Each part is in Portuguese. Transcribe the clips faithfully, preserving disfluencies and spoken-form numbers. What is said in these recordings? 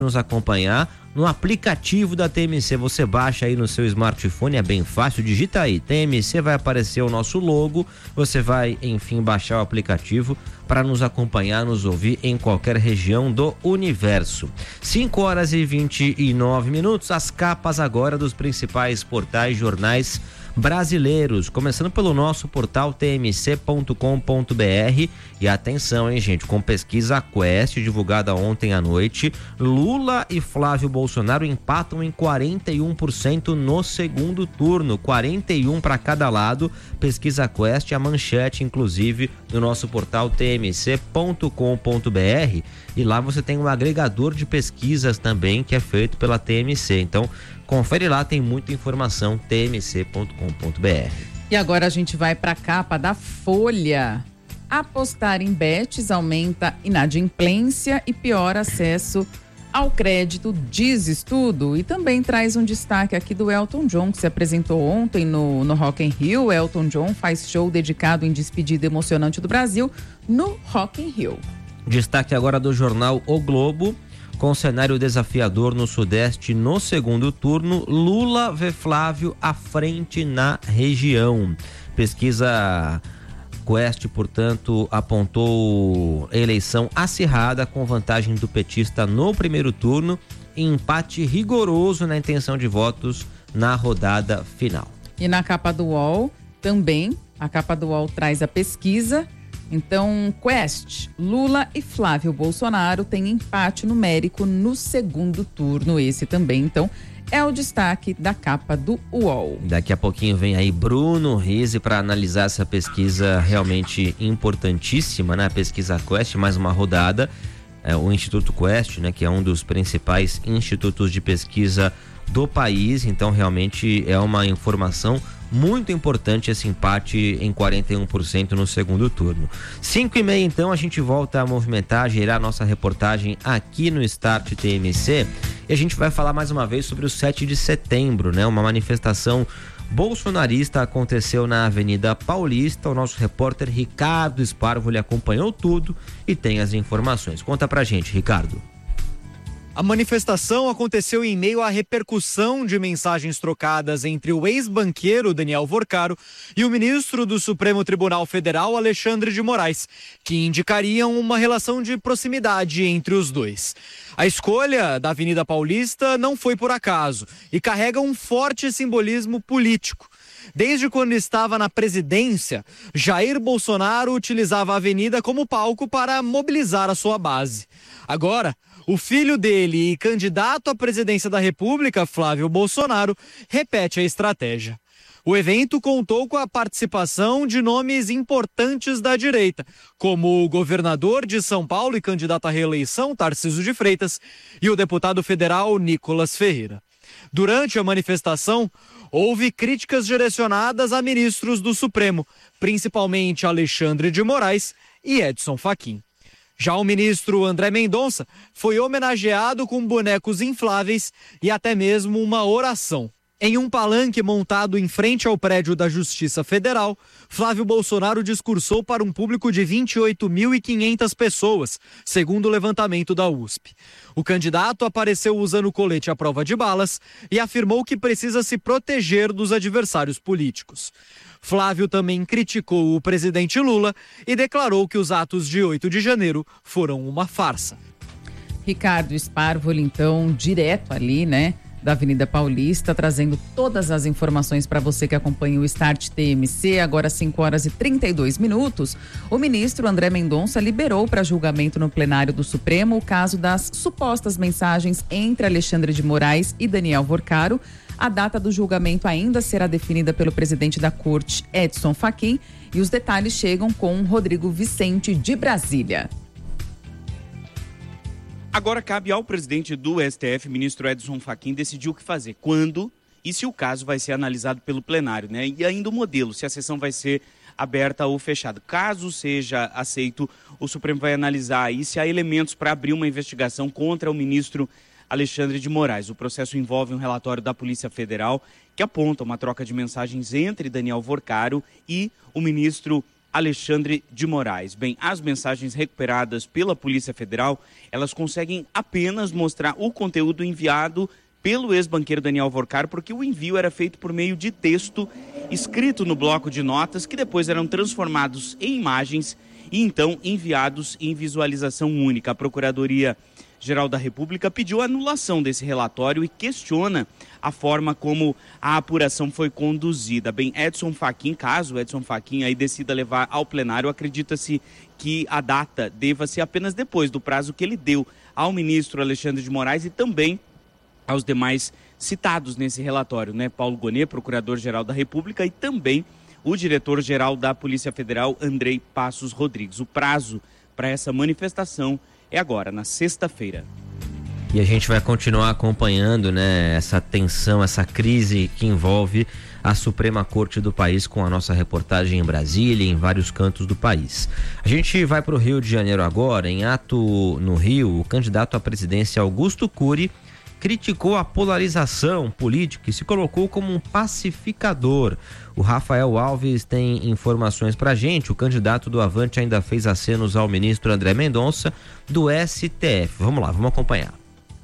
nos acompanhar no aplicativo da T M C. Você baixa aí no seu smartphone, é bem fácil, digita aí T M C, vai aparecer o nosso logo, você vai, enfim, baixar o aplicativo para nos acompanhar, nos ouvir em qualquer região do universo. cinco horas e vinte e nove minutos, as capas agora dos principais portais, jornais brasileiros, começando pelo nosso portal t m c ponto com ponto b r. E atenção, hein, gente, com pesquisa Quest divulgada ontem à noite, Lula e Flávio Bolsonaro empatam em quarenta e um por cento no segundo turno, quarenta e um para cada lado. Pesquisa Quest, a manchete inclusive no nosso portal t m c ponto com ponto b r, e lá você tem um agregador de pesquisas também que é feito pela T M C. Então confere lá, tem muita informação, t m c ponto com ponto b r. E agora a gente vai para a capa da Folha. Apostar em bets aumenta inadimplência e piora acesso ao crédito, diz estudo. E também traz um destaque aqui do Elton John, que se apresentou ontem no, no Rock in Rio. Elton John faz show dedicado em despedida emocionante do Brasil no Rock in Rio. Destaque agora do jornal O Globo. Com cenário desafiador no Sudeste no segundo turno, Lula vê Flávio à frente na região. Pesquisa Quest, portanto, apontou eleição acirrada com vantagem do petista no primeiro turno e empate rigoroso na intenção de votos na rodada final. E na capa do U O L também, a capa do U O L traz a pesquisa. Então, Quest, Lula e Flávio Bolsonaro têm empate numérico no segundo turno. Esse também, então, é o destaque da capa do U O L. Daqui a pouquinho vem aí Bruno Rizzi para analisar essa pesquisa realmente importantíssima, né? A pesquisa Quest, mais uma rodada. É, o Instituto Quest, né? Que é um dos principais institutos de pesquisa do país. Então, realmente é uma informação muito importante esse empate em quarenta e um por cento no segundo turno. cinco e meia, então, a gente volta a movimentar, a gerar nossa reportagem aqui no Start T M C. E a gente vai falar mais uma vez sobre o sete de setembro, né? Uma manifestação bolsonarista aconteceu na Avenida Paulista. O nosso repórter Ricardo Sparvo lhe acompanhou tudo e tem as informações. Conta pra gente, Ricardo. A manifestação aconteceu em meio à repercussão de mensagens trocadas entre o ex-banqueiro Daniel Vorcaro e o ministro do Supremo Tribunal Federal, Alexandre de Moraes, que indicariam uma relação de proximidade entre os dois. A escolha da Avenida Paulista não foi por acaso e carrega um forte simbolismo político. Desde quando estava na presidência, Jair Bolsonaro utilizava a avenida como palco para mobilizar a sua base. Agora, o filho dele e candidato à presidência da República, Flávio Bolsonaro, repete a estratégia. O evento contou com a participação de nomes importantes da direita, como o governador de São Paulo e candidato à reeleição, Tarcísio de Freitas, e o deputado federal Nicolas Ferreira. Durante a manifestação, houve críticas direcionadas a ministros do Supremo, principalmente Alexandre de Moraes e Edson Fachin. Já o ministro André Mendonça foi homenageado com bonecos infláveis e até mesmo uma oração. Em um palanque montado em frente ao prédio da Justiça Federal, Flávio Bolsonaro discursou para um público de vinte e oito mil e quinhentas pessoas, segundo o levantamento da U S P. O candidato apareceu usando colete à prova de balas e afirmou que precisa se proteger dos adversários políticos. Flávio também criticou o presidente Lula e declarou que os atos de oito de janeiro foram uma farsa. Ricardo Sparvo, então, direto ali, né, da Avenida Paulista, trazendo todas as informações para você que acompanha o Start T M C. Agora cinco horas e trinta e dois minutos. O ministro André Mendonça liberou para julgamento no plenário do Supremo o caso das supostas mensagens entre Alexandre de Moraes e Daniel Vorcaro. A data do julgamento ainda será definida pelo presidente da Corte, Edson Fachin, e os detalhes chegam com Rodrigo Vicente, de Brasília. Agora cabe ao presidente do S T F, ministro Edson Fachin, decidir o que fazer, quando e se o caso vai ser analisado pelo plenário, né? E ainda o modelo, se a sessão vai ser aberta ou fechada. Caso seja aceito, o Supremo vai analisar aí se há elementos para abrir uma investigação contra o ministro Alexandre de Moraes. O processo envolve um relatório da Polícia Federal que aponta uma troca de mensagens entre Daniel Vorcaro e o ministro Alexandre de Moraes. Bem, as mensagens recuperadas pela Polícia Federal, elas conseguem apenas mostrar o conteúdo enviado pelo ex-banqueiro Daniel Vorcaro, porque o envio era feito por meio de texto escrito no bloco de notas, que depois eram transformados em imagens e então enviados em visualização única. A Procuradoria-Geral da República pediu a anulação desse relatório e questiona a forma como a apuração foi conduzida. Bem, Edson Fachin, caso Edson Fachin aí decida levar ao plenário, acredita-se que a data deva ser apenas depois do prazo que ele deu ao ministro Alexandre de Moraes e também aos demais citados nesse relatório, né? Paulo Gonet, Procurador-Geral da República, e também o Diretor-Geral da Polícia Federal, Andrei Passos Rodrigues. O prazo para essa manifestação é agora, na sexta-feira. E a gente vai continuar acompanhando, né, essa tensão, essa crise que envolve a Suprema Corte do país, com a nossa reportagem em Brasília e em vários cantos do país. A gente vai para o Rio de Janeiro agora. Em ato no Rio, o candidato à presidência Augusto Cury criticou a polarização política e se colocou como um pacificador. O Rafael Alves tem informações pra gente. O candidato do Avante ainda fez acenos ao ministro André Mendonça, do S T F. Vamos lá, vamos acompanhar.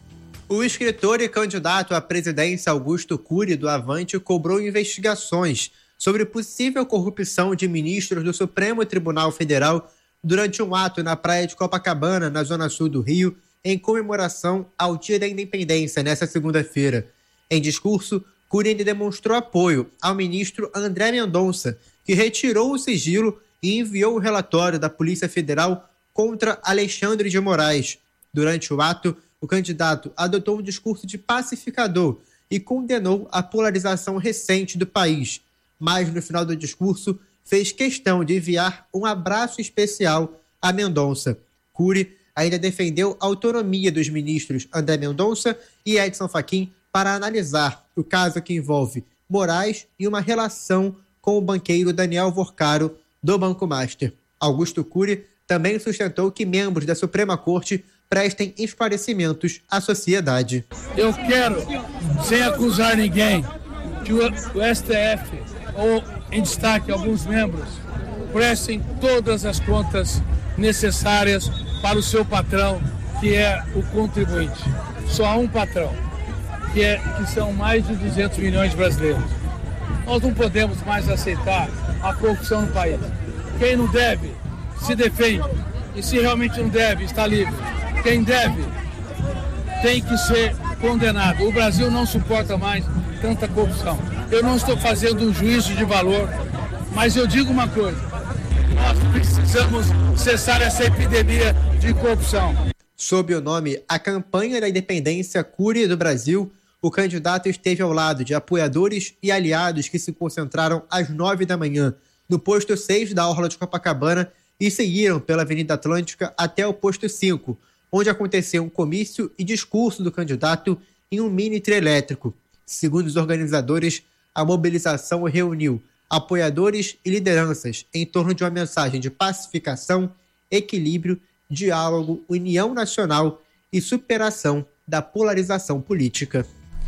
O escritor e candidato à presidência Augusto Cury, do Avante, cobrou investigações sobre possível corrupção de ministros do Supremo Tribunal Federal durante um ato na praia de Copacabana, na zona sul do Rio, em comemoração ao Dia da Independência, nesta segunda-feira. Em discurso, Cury demonstrou apoio ao ministro André Mendonça, que retirou o sigilo e enviou o relatório da Polícia Federal contra Alexandre de Moraes. Durante o ato, o candidato adotou um discurso de pacificador e condenou a polarização recente do país. Mas, no final do discurso, fez questão de enviar um abraço especial a Mendonça. Cury ainda defendeu a autonomia dos ministros André Mendonça e Edson Fachin para analisar o caso que envolve Moraes e uma relação com o banqueiro Daniel Vorcaro, do Banco Master. Augusto Cury também sustentou que membros da Suprema Corte prestem esclarecimentos à sociedade. Eu quero, sem acusar ninguém, que o S T F, ou em destaque alguns membros, prestem todas as contas necessárias para o seu patrão, que é o contribuinte. Só há um patrão, que, é, que são mais de duzentos milhões de brasileiros. Nós não podemos mais aceitar a corrupção no país. Quem não deve, se defende. E se realmente não deve, está livre. Quem deve, tem que ser condenado. O Brasil não suporta mais tanta corrupção. Eu não estou fazendo um juízo de valor, mas eu digo uma coisa: nós precisamos cessar essa epidemia de corrupção. Sob o nome A Campanha da Independência Cury do Brasil, o candidato esteve ao lado de apoiadores e aliados que se concentraram às nove da manhã no posto seis da Orla de Copacabana e seguiram pela Avenida Atlântica até o posto cinco, onde aconteceu um comício e discurso do candidato em um mini trio elétrico. Segundo os organizadores, a mobilização reuniu apoiadores e lideranças em torno de uma mensagem de pacificação, equilíbrio, diálogo, união nacional e superação da polarização política.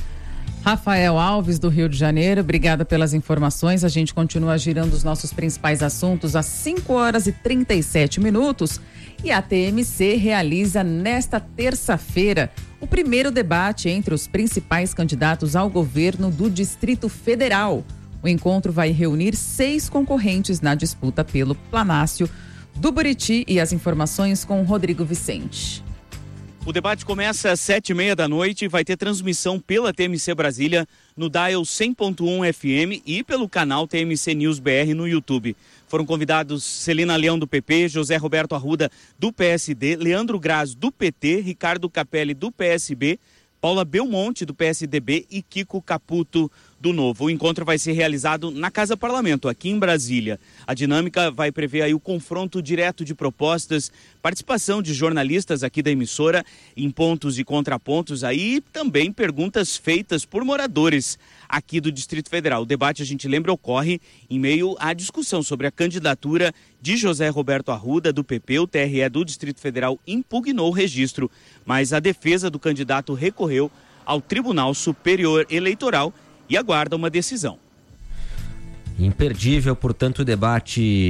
Rafael Alves, do Rio de Janeiro, obrigada pelas informações. A gente continua girando os nossos principais assuntos às cinco horas e trinta e sete minutos. E a T M C realiza nesta terça-feira o primeiro debate entre os principais candidatos ao governo do Distrito Federal. O encontro vai reunir seis concorrentes na disputa pelo Palácio do Buriti, e as informações com Rodrigo Vicente. O debate começa às sete e meia da noite e vai ter transmissão pela T M C Brasília no Dial cem ponto um F M e pelo canal T M C News B R no YouTube. Foram convidados Celina Leão, do P P, José Roberto Arruda, do P S D, Leandro Graz, do P T, Ricardo Capelli, do P S B, Paula Belmonte, do P S D B e Kiko Caputo, do Novo. O encontro vai ser realizado na Casa Parlamento, aqui em Brasília. A dinâmica vai prever aí o confronto direto de propostas, participação de jornalistas aqui da emissora em pontos e contrapontos, aí também perguntas feitas por moradores aqui do Distrito Federal. O debate, a gente lembra, ocorre em meio à discussão sobre a candidatura de José Roberto Arruda, do P P. O T R E do Distrito Federal impugnou o registro, mas a defesa do candidato recorreu ao Tribunal Superior Eleitoral e aguarda uma decisão. Imperdível, portanto, o debate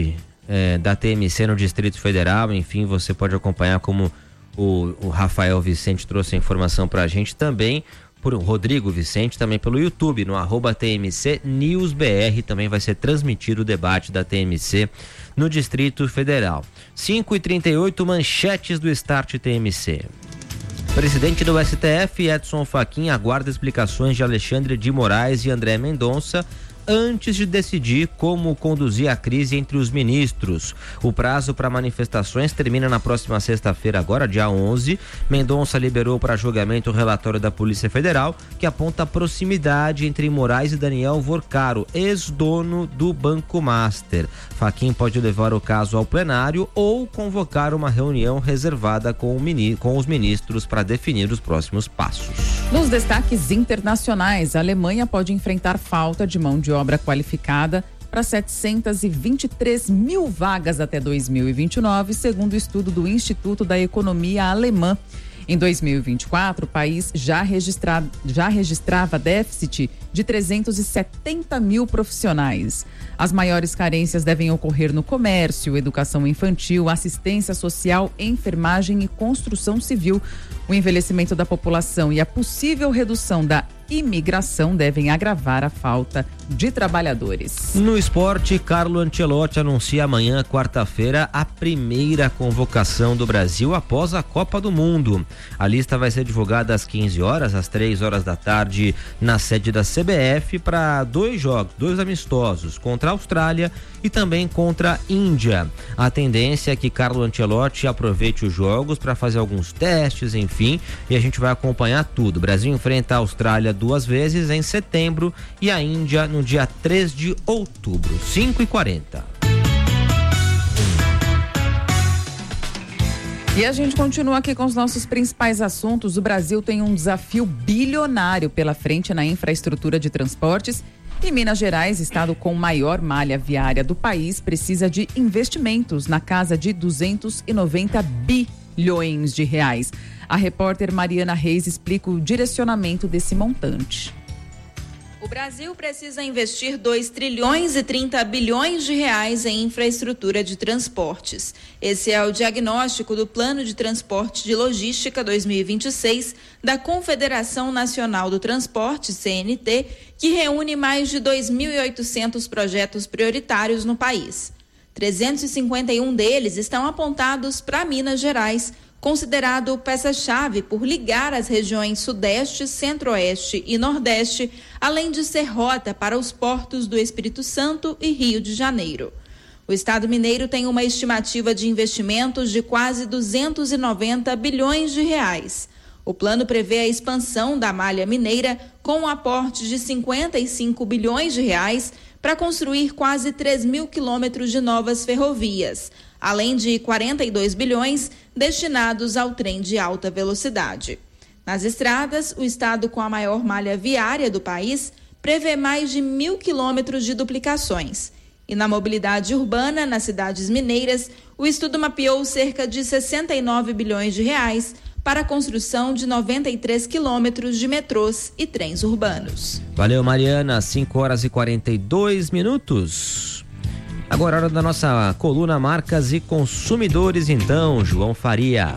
é, da T M C no Distrito Federal. Enfim, você pode acompanhar como o, o Rafael Vicente trouxe a informação pra gente também, por Rodrigo Vicente, também pelo YouTube, no arroba T M C News B R, também vai ser transmitido o debate da T M C no Distrito Federal. cinco e trinta e oito, manchetes do Start T M C. Presidente do S T F, Edson Fachin, aguarda explicações de Alexandre de Moraes e André Mendonça antes de decidir como conduzir a crise entre os ministros. O prazo para manifestações termina na próxima sexta-feira, agora, dia onze. Mendonça liberou para julgamento o relatório da Polícia Federal, que aponta a proximidade entre Moraes e Daniel Vorcaro, ex-dono do Banco Master. Fachin pode levar o caso ao plenário ou convocar uma reunião reservada com, o mini, com os ministros para definir os próximos passos. Nos destaques internacionais, a Alemanha pode enfrentar falta de mão de obra qualificada para setecentas e vinte e três mil vagas até dois mil e vinte e nove, segundo o estudo do Instituto da Economia Alemã. Em dois mil e vinte e quatro, o país já, registra, já registrava déficit de trezentos e setenta mil profissionais. As maiores carências devem ocorrer no comércio, educação infantil, assistência social, enfermagem e construção civil. O envelhecimento da população e a possível redução da imigração devem agravar a falta de trabalhadores. No esporte, Carlo Ancelotti anuncia amanhã, quarta-feira, a primeira convocação do Brasil após a Copa do Mundo. A lista vai ser divulgada às quinze horas, às três horas da tarde, na sede da C B F, para dois jogos, dois amistosos, contra a Austrália e também contra a Índia. A tendência é que Carlo Ancelotti aproveite os jogos para fazer alguns testes, enfim, e a gente vai acompanhar tudo. O Brasil enfrenta a Austrália duas vezes em setembro e a Índia no dia três de outubro, cinco e quarenta. E a gente continua aqui com os nossos principais assuntos. O Brasil tem um desafio bilionário pela frente na infraestrutura de transportes. E Minas Gerais, estado com maior malha viária do país, precisa de investimentos na casa de duzentos e noventa bilhões de reais. A repórter Mariana Reis explica o direcionamento desse montante. O Brasil precisa investir dois trilhões e trinta bilhões de reais em infraestrutura de transportes. Esse é o diagnóstico do Plano de Transporte de Logística dois mil e vinte e seis da Confederação Nacional do Transporte, C N T, que reúne mais de dois mil e oitocentos projetos prioritários no país. trezentos e cinquenta e um deles estão apontados para Minas Gerais, considerado peça-chave por ligar as regiões Sudeste, Centro-Oeste e Nordeste, além de ser rota para os portos do Espírito Santo e Rio de Janeiro. O Estado mineiro tem uma estimativa de investimentos de quase duzentos e noventa bilhões de reais. O plano prevê a expansão da malha mineira com um aporte de cinquenta e cinco bilhões de reais para construir quase três mil quilômetros de novas ferrovias, além de quarenta e dois bilhões destinados ao trem de alta velocidade. Nas estradas, o estado com a maior malha viária do país prevê mais de mil quilômetros de duplicações. E na mobilidade urbana, nas cidades mineiras, o estudo mapeou cerca de sessenta e nove bilhões de reais para a construção de noventa e três quilômetros de metrôs e trens urbanos. Valeu, Mariana. cinco horas e quarenta e dois minutos. Agora é hora da nossa coluna Marcas e Consumidores, então, João Faria.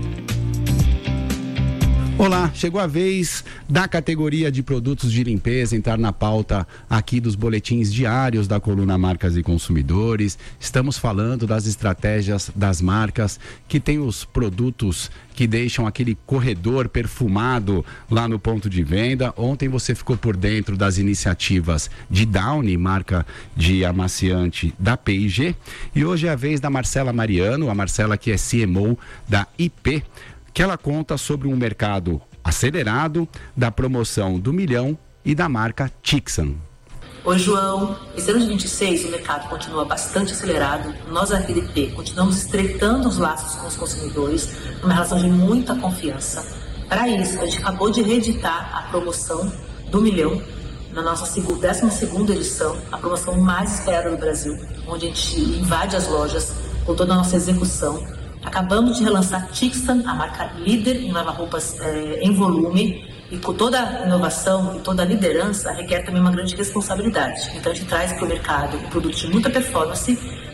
Olá, chegou a vez da categoria de produtos de limpeza entrar na pauta aqui dos boletins diários da coluna Marcas e Consumidores. Estamos falando das estratégias das marcas que têm os produtos que deixam aquele corredor perfumado lá no ponto de venda. Ontem você ficou por dentro das iniciativas de Downy, marca de amaciante da P e G. E hoje é a vez da Marcela Mariano, a Marcela que é C M O da I P, que ela conta sobre um mercado acelerado, da promoção do milhão e da marca Tixan. Oi, João. Esse ano de vinte e seis o mercado continua bastante acelerado. Nós, a R D P, continuamos estreitando os laços com os consumidores, numa relação de muita confiança. Para isso, a gente acabou de reeditar a promoção do milhão, na nossa décima segunda edição, a promoção mais esperada do Brasil, onde a gente invade as lojas com toda a nossa execução. Acabamos de relançar Tixan, a marca líder em lava-roupas eh, em volume, e com toda a inovação e toda a liderança requer também uma grande responsabilidade. Então a gente traz para o mercado um produto de muita performance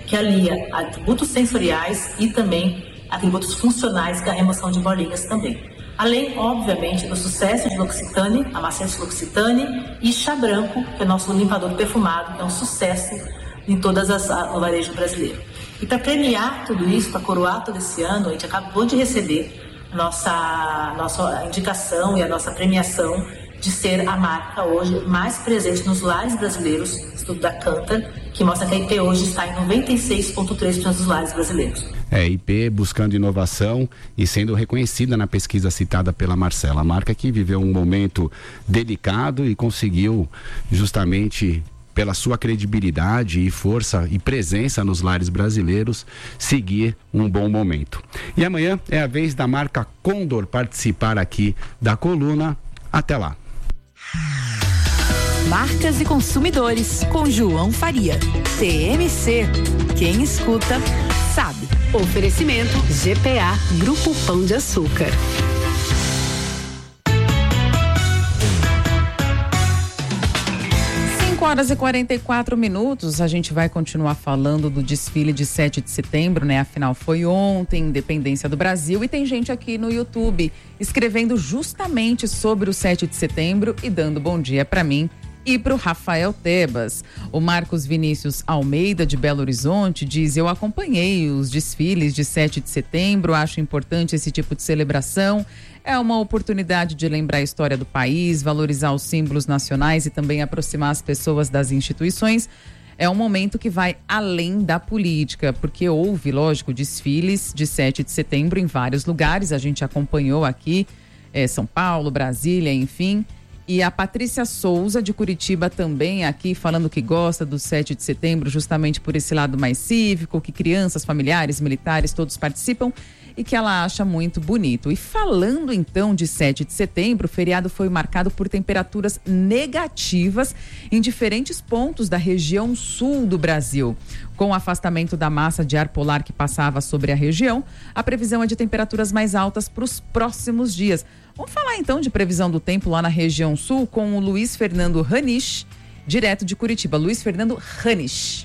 que alia atributos sensoriais e também atributos funcionais, que é a remoção de bolinhas também. Além, obviamente, do sucesso de L'Occitane, Amaciante L'Occitane e Chá Branco, que é nosso limpador perfumado, que é um sucesso em todas as no varejo brasileiro. E para premiar tudo isso, para coroar todo esse ano, a gente acabou de receber nossa nossa indicação e a nossa premiação de ser a marca hoje mais presente nos lares brasileiros, estudo da Kantar, que mostra que a I P hoje está em noventa e seis vírgula três por cento dos lares brasileiros. É, I P buscando inovação e sendo reconhecida na pesquisa citada pela Marcela, a marca que viveu um momento delicado e conseguiu justamente, pela sua credibilidade e força e presença nos lares brasileiros, seguir um bom momento. E amanhã é a vez da marca Condor participar aqui da coluna. Até lá. Marcas e Consumidores, com João Faria. T M C, quem escuta, sabe. Oferecimento G P A, Grupo Pão de Açúcar. cinco horas e quarenta e quatro minutos, a gente vai continuar falando do desfile de sete de setembro, né? Afinal, foi ontem, Independência do Brasil, e tem gente aqui no YouTube escrevendo justamente sobre o sete de setembro e dando bom dia para mim e para o Rafael Tebas. O Marcos Vinícius Almeida, de Belo Horizonte, diz: eu acompanhei os desfiles de sete de setembro, acho importante esse tipo de celebração. É uma oportunidade de lembrar a história do país, valorizar os símbolos nacionais e também aproximar as pessoas das instituições. É um momento que vai além da política, porque houve, lógico, desfiles de sete de setembro em vários lugares. A gente acompanhou aqui, é, São Paulo, Brasília, enfim. E a Patrícia Souza, de Curitiba, também aqui falando que gosta do sete de setembro, justamente por esse lado mais cívico, que crianças, familiares, militares, todos participam e que ela acha muito bonito. E falando então de sete de setembro, o feriado foi marcado por temperaturas negativas em diferentes pontos da região sul do Brasil. Com o afastamento da massa de ar polar que passava sobre a região, a previsão é de temperaturas mais altas para os próximos dias. Vamos falar então de previsão do tempo lá na região sul com o Luiz Fernando Ranisch, direto de Curitiba. Luiz Fernando Ranisch.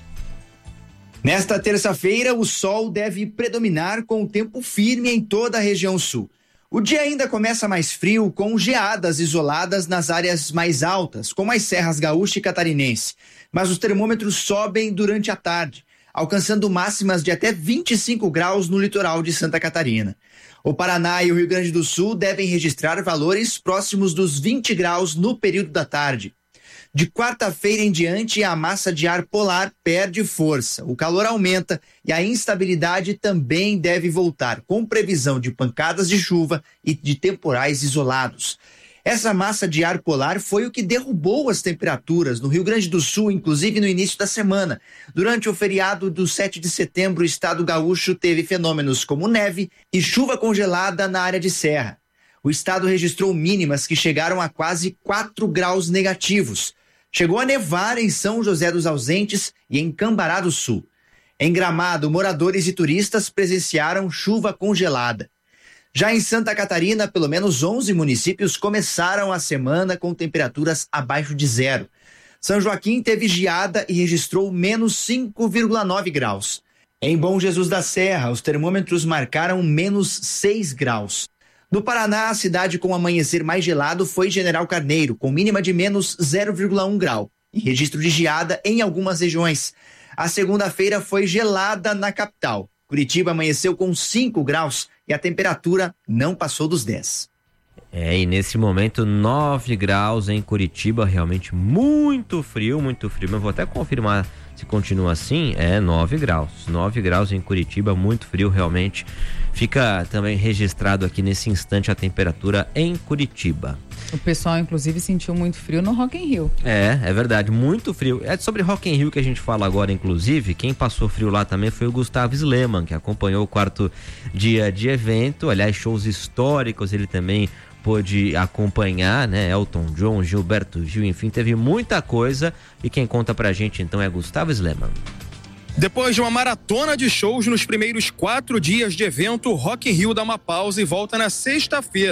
Nesta terça-feira, o sol deve predominar com o tempo firme em toda a região sul. O dia ainda começa mais frio, com geadas isoladas nas áreas mais altas, como as serras gaúcha e catarinense. Mas os termômetros sobem durante a tarde, alcançando máximas de até vinte e cinco graus no litoral de Santa Catarina. O Paraná e o Rio Grande do Sul devem registrar valores próximos dos vinte graus no período da tarde. De quarta-feira em diante, a massa de ar polar perde força, o calor aumenta e a instabilidade também deve voltar, com previsão de pancadas de chuva e de temporais isolados. Essa massa de ar polar foi o que derrubou as temperaturas no Rio Grande do Sul, inclusive no início da semana. Durante o feriado do sete de setembro, o estado gaúcho teve fenômenos como neve e chuva congelada na área de serra. O estado registrou mínimas que chegaram a quase quatro graus negativos. Chegou a nevar em São José dos Ausentes e em Cambará do Sul. Em Gramado, moradores e turistas presenciaram chuva congelada. Já em Santa Catarina, pelo menos onze municípios começaram a semana com temperaturas abaixo de zero. São Joaquim teve geada e registrou menos cinco vírgula nove graus. Em Bom Jesus da Serra, os termômetros marcaram menos seis graus. No Paraná, a cidade com o amanhecer mais gelado foi General Carneiro, com mínima de menos zero vírgula um grau e registro de geada em algumas regiões. A segunda-feira foi gelada na capital. Curitiba amanheceu com cinco graus e a temperatura não passou dos dez. É, e nesse momento nove graus em Curitiba, realmente muito frio, muito frio. Mas vou até confirmar se continua assim. É nove graus, nove graus em Curitiba, muito frio realmente. Fica também registrado aqui nesse instante a temperatura em Curitiba. O pessoal, inclusive, sentiu muito frio no Rock in Rio. É, é verdade, muito frio. É sobre Rock in Rio que a gente fala agora, inclusive. Quem passou frio lá também foi o Gustavo Sleman, que acompanhou o quarto dia de evento. Aliás, shows históricos ele também pôde acompanhar, né? Elton John, Gilberto Gil, enfim, teve muita coisa. E quem conta pra gente, então, é Gustavo Sleman. Depois de uma maratona de shows nos primeiros quatro dias de evento, o Rock in Rio dá uma pausa e volta na sexta-feira,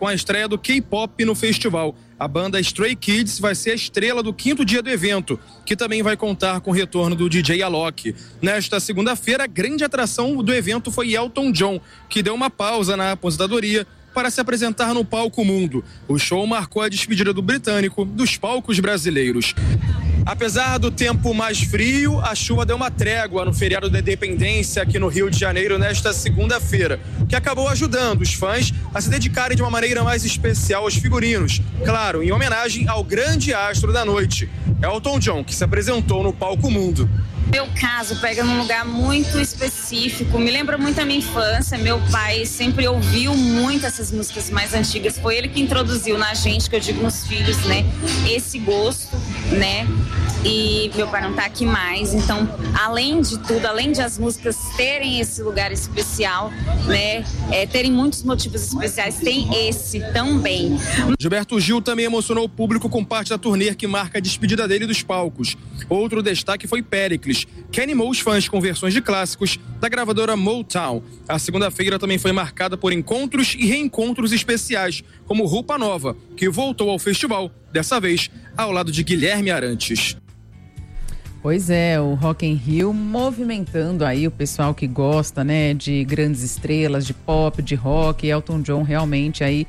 com a estreia do K-pop no festival. A banda Stray Kids vai ser a estrela do quinto dia do evento, que também vai contar com o retorno do D J Alok. Nesta segunda-feira, a grande atração do evento foi Elton John, que deu uma pausa na aposentadoria para se apresentar no palco mundo. O show marcou a despedida do britânico dos palcos brasileiros. Apesar do tempo mais frio, a chuva deu uma trégua no feriado da Independência aqui no Rio de Janeiro nesta segunda-feira, que acabou ajudando os fãs a se dedicarem de uma maneira mais especial aos figurinos. Claro, em homenagem ao grande astro da noite, Elton John, que se apresentou no palco mundo. Meu caso pega num lugar muito específico, me lembra muito a minha infância. Meu pai sempre ouviu muito essas músicas mais antigas, foi ele que introduziu na gente, que eu digo nos filhos, né, esse gosto, né, e meu pai não tá aqui mais, então, além de tudo, além de as músicas terem esse lugar especial, né, é, terem muitos motivos especiais, tem esse também. Gilberto Gil também emocionou o público com parte da turnê que marca a despedida dele dos palcos. Outro destaque foi Péricles, que animou os fãs com versões de clássicos da gravadora Motown. A segunda-feira também foi marcada por encontros e reencontros especiais, como Roupa Nova, que voltou ao festival, dessa vez ao lado de Guilherme Arantes. Pois é, o Rock in Rio movimentando aí o pessoal que gosta, né, de grandes estrelas, de pop, de rock. Elton John realmente aí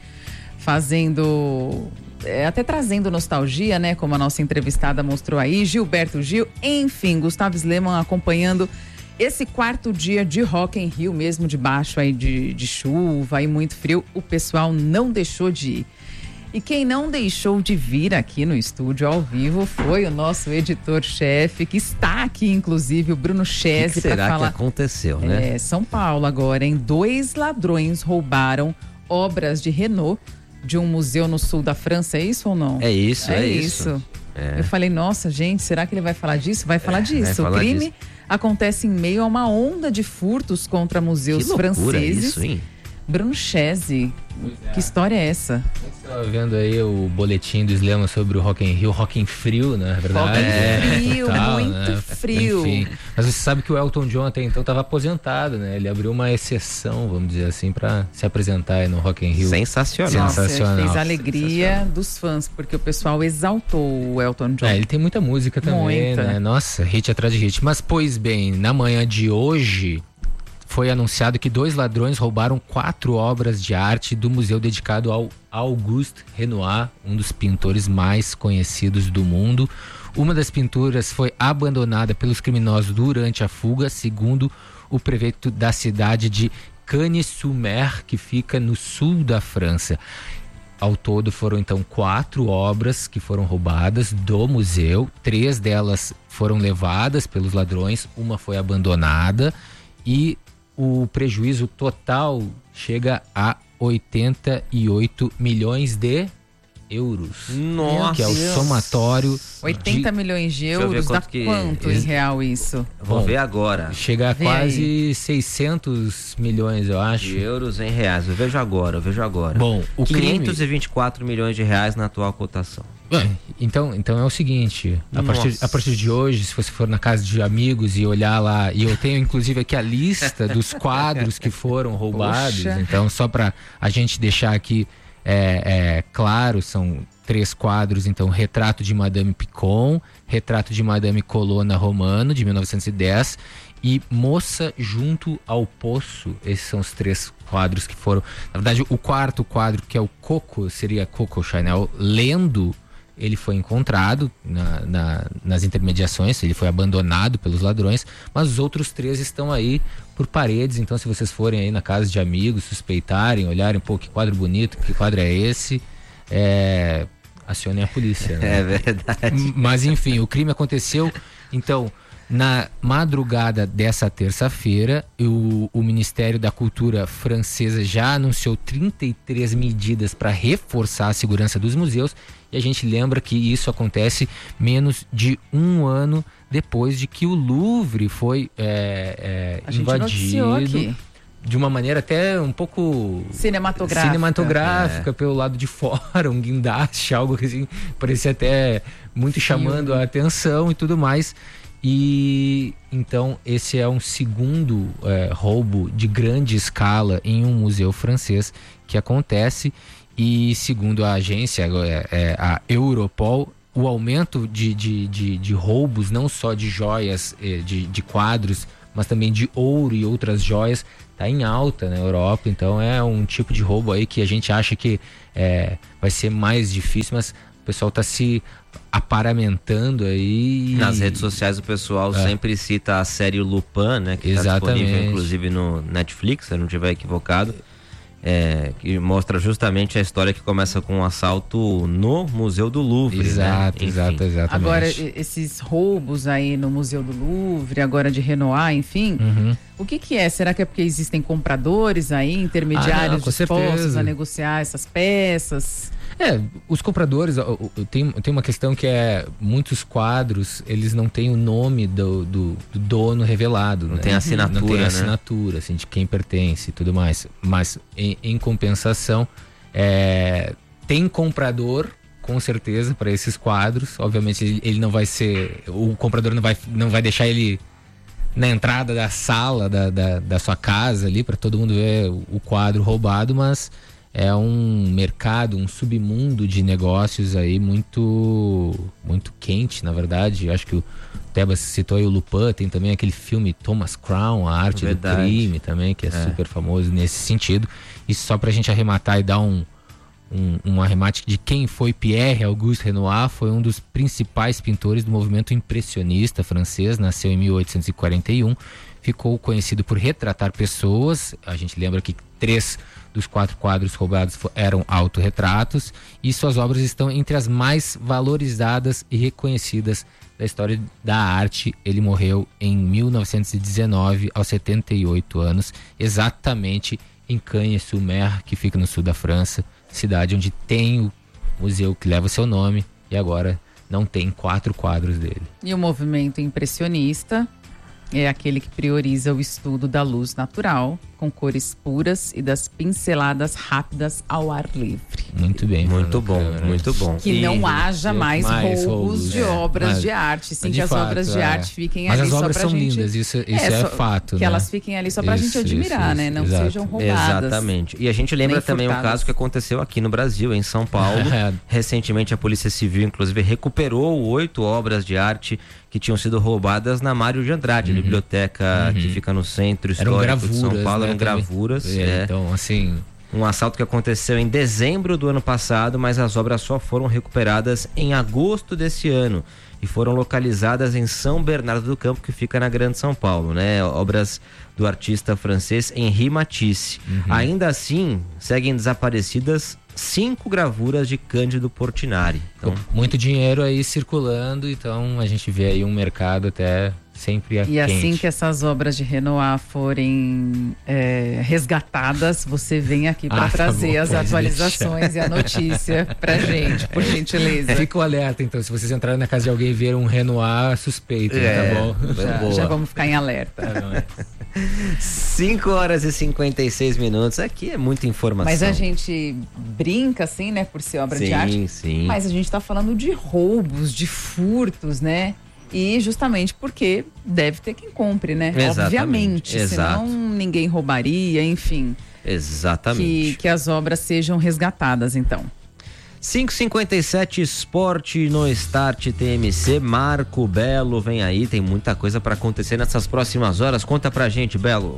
fazendo... É, até trazendo nostalgia, né? Como a nossa entrevistada mostrou aí, Gilberto Gil. Enfim, Gustavo Sleman acompanhando esse quarto dia de Rock in Rio, mesmo debaixo aí de, de chuva e muito frio. O pessoal não deixou de ir. E quem não deixou de vir aqui no estúdio ao vivo foi o nosso editor-chefe, que está aqui, inclusive, o Bruno Chese, para falar. Será que aconteceu, né? É, São Paulo agora, hein? Dois ladrões roubaram obras de Renault de um museu no sul da França, é isso ou não? É isso, é, é isso. isso. É. Eu falei, nossa, gente, será que ele vai falar disso? Vai falar É, disso. vai falar o crime disso. acontece em meio a uma onda de furtos contra museus Que loucura franceses. isso, hein? Bruno Chese, que história é essa? Estava vendo aí o boletim do Slema sobre o Rock in Rio, Rock in Frio, na verdade. Rock in é, Frio, total, muito né? frio. Enfim, mas você sabe que o Elton John até então estava aposentado, né? Ele abriu uma exceção, vamos dizer assim, para se apresentar aí no Rock in Rio. Sensacional. Sensacional. Nossa, fez a alegria dos fãs, porque o pessoal exaltou o Elton John. É, ele tem muita música também, Muita. né? Nossa, hit atrás de hit. Mas, pois bem, na manhã de hoje foi anunciado que dois ladrões roubaram quatro obras de arte do museu dedicado ao Auguste Renoir, um dos pintores mais conhecidos do mundo. Uma das pinturas foi abandonada pelos criminosos durante a fuga, segundo o prefeito da cidade de Cagnes-sur-Mer, que fica no sul da França. Ao todo foram então quatro obras que foram roubadas do museu. Três delas foram levadas pelos ladrões, uma foi abandonada e o prejuízo total chega a oitenta e oito milhões de euros. Nossa! Que é o somatório. oitenta de... milhões de Deixa eu ver euros, dá quanto que- quanto em real isso? Vou Bom, ver agora. Chega a Vê quase seiscentos milhões, eu acho. De euros em reais. Eu vejo agora, eu vejo agora. Bom, o quinhentos e vinte e quatro milhões de reais na atual cotação. É, então, então é o seguinte, a partir, Nossa. a partir de hoje, se você for na casa de amigos e olhar lá, e eu tenho inclusive aqui a lista dos quadros que foram roubados, Poxa. então só para a gente deixar aqui é, é, claro, são três quadros, então Retrato de Madame Picon, Retrato de Madame Colonna Romano, de mil novecentos e dez, e Moça Junto ao Poço. Esses são os três quadros que foram, na verdade o quarto quadro, que é o Coco, seria Coco Chanel lendo, ele foi encontrado na, na, nas intermediações, ele foi abandonado pelos ladrões, mas os outros três estão aí por paredes, então se vocês forem aí na casa de amigos, suspeitarem, olharem, pô, que quadro bonito, que quadro é esse, é, acionem a polícia, né? É verdade. Mas enfim, o crime aconteceu, então, na madrugada dessa terça-feira, o, o Ministério da Cultura francesa já anunciou trinta e três medidas para reforçar a segurança dos museus, e a gente lembra que isso acontece menos de um ano depois de que o Louvre foi é, é, A gente noticiou invadido aqui. de uma maneira até um pouco Cinematográfica. cinematográfica É. pelo lado de fora, um guindaste, algo que assim, parecia até muito chamando a atenção e tudo mais. E então esse é um segundo é, roubo de grande escala em um museu francês que acontece, E segundo a agência, é, é, a Europol, o aumento de, de, de, de roubos, não só de joias, de, de quadros, mas também de ouro e outras joias, está em alta na Europa. Então é um tipo de roubo aí que a gente acha que é, vai ser mais difícil, mas o pessoal está se aparamentando aí. Nas redes sociais o pessoal é. sempre cita a série Lupin, né? Que está disponível inclusive no Netflix, se eu não estiver equivocado. É, que mostra justamente a história que começa com um assalto no Museu do Louvre. Exato, né? exato, exatamente. Agora, esses roubos aí no Museu do Louvre, agora de Renoir, enfim, uhum. o que que é? Será que é porque existem compradores aí, intermediários ah, não, dispostos a negociar essas peças? É, os compradores, tem, tem uma questão que é, muitos quadros, eles não têm o nome do, do, do dono revelado. Não né? tem assinatura, Não tem né? assinatura, assim, de quem pertence e tudo mais. Mas, em, em compensação, é, tem comprador, com certeza, para esses quadros. Obviamente, ele, ele não vai ser... O comprador não vai, não vai deixar ele na entrada da sala da, da, da sua casa ali, para todo mundo ver o quadro roubado, mas... É um mercado, um submundo de negócios aí muito muito quente, na verdade. Eu acho que o Tebas citou aí o Lupin, tem também aquele filme Thomas Crown, A Arte verdade. do Crime também, que é, é super famoso nesse sentido. E só pra gente arrematar e dar um, um, um arremate de quem foi Pierre Auguste Renoir, foi um dos principais pintores do movimento impressionista francês, nasceu em mil oitocentos e quarenta e um, ficou conhecido por retratar pessoas. A gente lembra que três dos quatro quadros roubados eram autorretratos, e suas obras estão entre as mais valorizadas e reconhecidas da história da arte. Ele morreu em mil novecentos e dezenove, aos setenta e oito anos, exatamente em Cagnes-sur-Mer, que fica no sul da França, cidade onde tem o museu que leva o seu nome, e agora não tem quatro quadros dele. E o movimento impressionista é aquele que prioriza o estudo da luz natural, com cores puras e das pinceladas rápidas ao ar livre. Muito bem. Muito bom, câmera. muito bom. Que e não haja mais, mais roubos, roubos de é, obras mas, de arte. Sim, de que as fato, obras de é. arte fiquem mas ali só pra gente... Mas as obras são lindas, isso, isso é, é só, Que fato, né? elas fiquem ali só pra isso, gente admirar, isso, né? Não exato. sejam roubadas. Exatamente. E a gente lembra também um caso que aconteceu aqui no Brasil, em São Paulo. Recentemente a Polícia Civil, inclusive, recuperou oito obras de arte que tinham sido roubadas na Mário de Andrade, uhum. a biblioteca uhum. que fica no centro histórico de São Paulo. Eram né, gravuras. É, é. Então, assim... Um assalto que aconteceu em dezembro do ano passado, mas as obras só foram recuperadas em agosto desse ano e foram localizadas em São Bernardo do Campo, que fica na Grande São Paulo, né? Obras do artista francês Henri Matisse. Uhum. Ainda assim, seguem desaparecidas cinco gravuras de Cândido Portinari. Então, muito dinheiro aí circulando, então a gente vê aí um mercado até sempre E quente. assim que essas obras de Renoir forem é, resgatadas, você vem aqui para ah, trazer tá bom, as atualizações deixar. E a notícia pra gente, por gentileza. Fica o alerta, então, se vocês entrarem na casa de alguém e ver um Renoir, suspeito, é, tá bom? Já, já vamos ficar em alerta. cinco horas e cinquenta e seis minutos, aqui é muita informação. Mas a gente brinca assim, né, por ser obra sim, de arte. Sim, sim. Mas a gente tá falando de roubos, de furtos, né? E justamente porque deve ter quem compre, né? Exatamente. Obviamente, Exato. senão ninguém roubaria, enfim. Exatamente. Que, que as obras sejam resgatadas, então. cinco e cinquenta e sete, Esporte no Start T M C. Marco Belo vem aí, tem muita coisa para acontecer nessas próximas horas. Conta pra gente, Belo.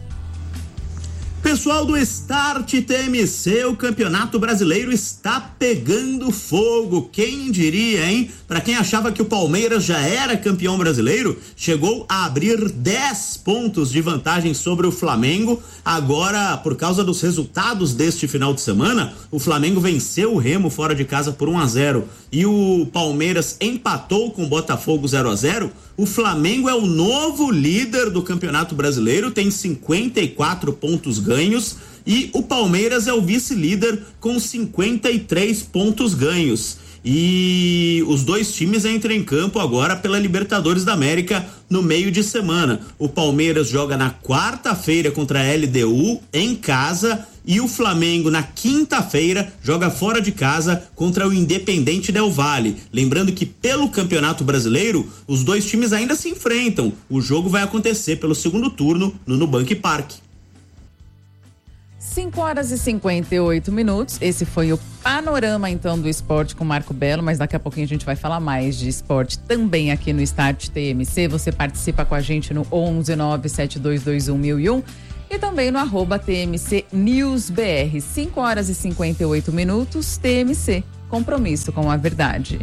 Pessoal do Start T M C, o Campeonato Brasileiro está pegando fogo. Quem diria, hein? Para quem achava que o Palmeiras já era campeão brasileiro, chegou a abrir dez pontos de vantagem sobre o Flamengo. Agora, por causa dos resultados deste final de semana, o Flamengo venceu o Remo fora de casa por um a zero e o Palmeiras empatou com o Botafogo zero a zero. O Flamengo é o novo líder do Campeonato Brasileiro, tem cinquenta e quatro pontos ganhos, e o Palmeiras é o vice-líder com cinquenta e três pontos ganhos. E os dois times entram em campo agora pela Libertadores da América no meio de semana. O Palmeiras joga na quarta-feira contra a L D U em casa, e o Flamengo na quinta-feira joga fora de casa contra o Independente Del Valle. Lembrando que pelo Campeonato Brasileiro os dois times ainda se enfrentam. O jogo vai acontecer pelo segundo turno no Nubank Park. cinco horas e cinquenta e oito minutos. Esse foi o panorama, então, do esporte com Marco Belo, mas daqui a pouquinho a gente vai falar mais de esporte também aqui no Start T M C. Você participa com a gente no onze nove sete dois dois um mil e um e também no arroba T M C News B R. cinco horas e cinquenta e oito minutos, T M C. Compromisso com a verdade.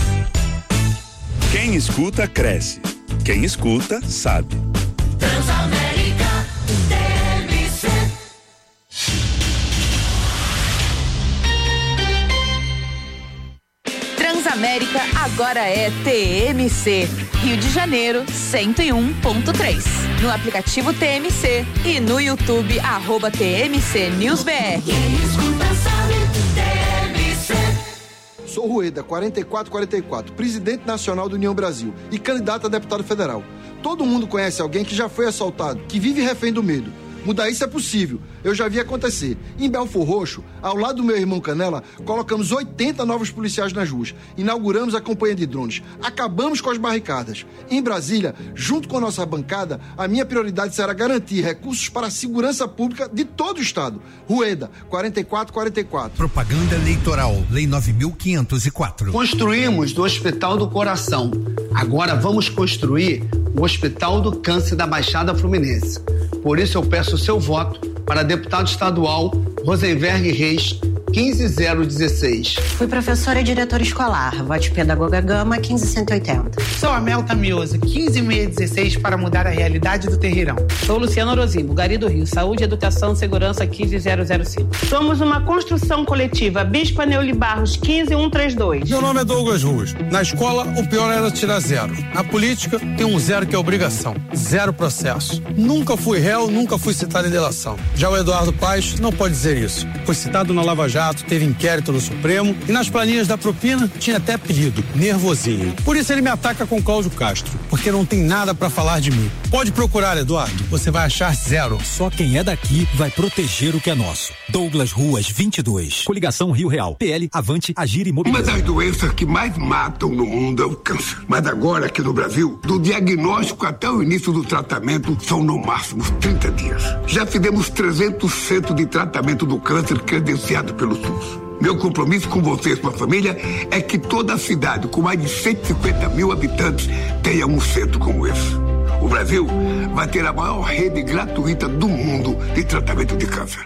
Quem escuta, cresce. Quem escuta, sabe. Transamérica T M C. Transamérica agora é T M C. Rio de Janeiro, cento e um ponto três. No aplicativo T M C e no YouTube, arroba T M C News B R. Quem escuta sabe, T M C. Sou Rueda, quarenta e quatro quarenta e quatro, presidente nacional do União Brasil e candidato a deputado federal. Todo mundo conhece alguém que já foi assaltado, que vive refém do medo. Mudar isso é possível. Eu já vi acontecer. Em Belfor Roxo, ao lado do meu irmão Canela, colocamos oitenta novos policiais nas ruas. Inauguramos a campanha de drones. Acabamos com as barricadas. Em Brasília, junto com a nossa bancada, a minha prioridade será garantir recursos para a segurança pública de todo o estado. Rueda, quarenta e quatro quarenta e quatro. Propaganda eleitoral, Lei nove mil quinhentos e quatro. Construímos do Hospital do Coração. Agora vamos construir o Hospital do Câncer da Baixada Fluminense. Por isso eu peço o seu voto para deputado estadual Rosenberg Reis, quinze zero dezesseis. Fui professora e diretora escolar. Vote Pedagoga Gama, quinze cento e oitenta. Sou Amel Tamioso, quinze mil dezesseis para mudar a realidade do Terreirão. Sou Luciano Orozimbo, Gari do Rio. Saúde, Educação, Segurança, quinze zero zero cinco. Somos uma construção coletiva. Bispa Neuli Barros, quinze mil cento e trinta e dois. Meu nome é Douglas Ruas. Na escola, o pior era tirar zero. Na política, tem um zero que é obrigação. Zero processo. Nunca fui réu, nunca fui citado em delação. Já o Eduardo Paes não pode dizer isso. Foi citado na Lava Jato, teve inquérito no Supremo e nas planilhas da propina tinha até apelido, nervosinho. Por isso ele me ataca com Cláudio Castro, porque não tem nada pra falar de mim. Pode procurar, Eduardo, você vai achar zero. Só quem é daqui vai proteger o que é nosso. Douglas Ruas, vinte e dois. Coligação Rio Real. P L, Avante, Agir e Mobilidade. Uma das doenças que mais matam no mundo é o câncer. Mas agora, aqui no Brasil, do diagnóstico até o início do tratamento, são no máximo trinta dias. Já fizemos trezentos centros de tratamento do câncer credenciado pelo SUS. Meu compromisso com você e sua família é que toda a cidade, com mais de cento e cinquenta mil habitantes, tenha um centro como esse. O Brasil vai ter a maior rede gratuita do mundo de tratamento de câncer.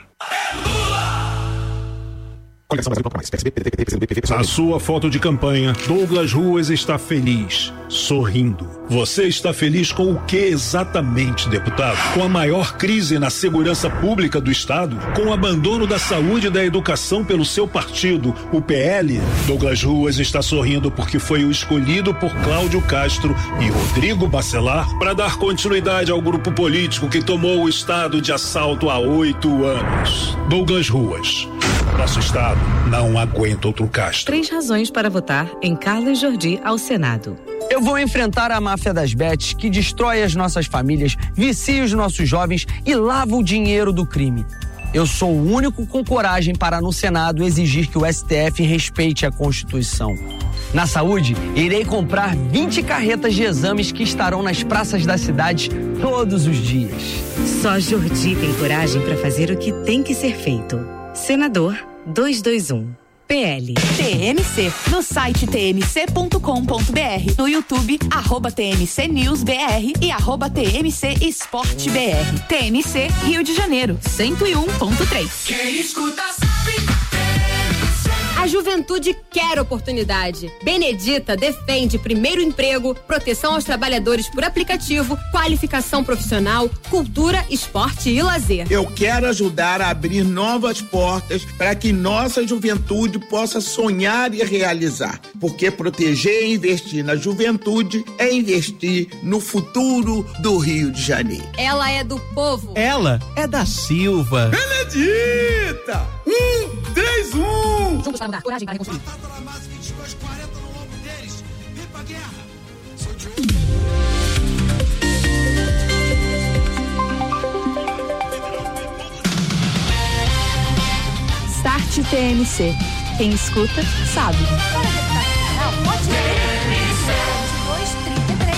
A sua foto de campanha, Douglas Ruas está feliz, sorrindo. Você está feliz com o que exatamente, deputado? Com a maior crise na segurança pública do estado? Com o abandono da saúde e da educação pelo seu partido, o P L? Douglas Ruas está sorrindo porque foi o escolhido por Cláudio Castro e Rodrigo Bacelar para dar continuidade ao grupo político que tomou o estado de assalto há oito anos. Douglas Ruas. Nosso estado não aguenta outro Castro. Três razões para votar em Carlos Jordi ao Senado. Eu vou enfrentar a máfia das bets que destrói as nossas famílias, vicia os nossos jovens e lava o dinheiro do crime. Eu sou o único com coragem para no Senado exigir que o S T F respeite a Constituição. Na saúde, irei comprar vinte carretas de exames que estarão nas praças das cidades todos os dias. Só Jordi tem coragem para fazer o que tem que ser feito. Senador duzentos e vinte e um. P L. T M C. No site t m c ponto com ponto b r. No YouTube, arroba T M C News B R e arroba T M C Esporte B R. T M C Rio de Janeiro, cento e um ponto três. Quem escuta sabe. A juventude quer oportunidade. Benedita defende primeiro emprego, proteção aos trabalhadores por aplicativo, qualificação profissional, cultura, esporte e lazer. Eu quero ajudar a abrir novas portas para que nossa juventude possa sonhar e realizar. Porque proteger e investir na juventude é investir no futuro do Rio de Janeiro. Ela é do povo. Ela é da Silva. Benedita! Um, três, um! Juntos para mudar, coragem para reconstruir. Start T M C. Quem escuta, sabe. T M C.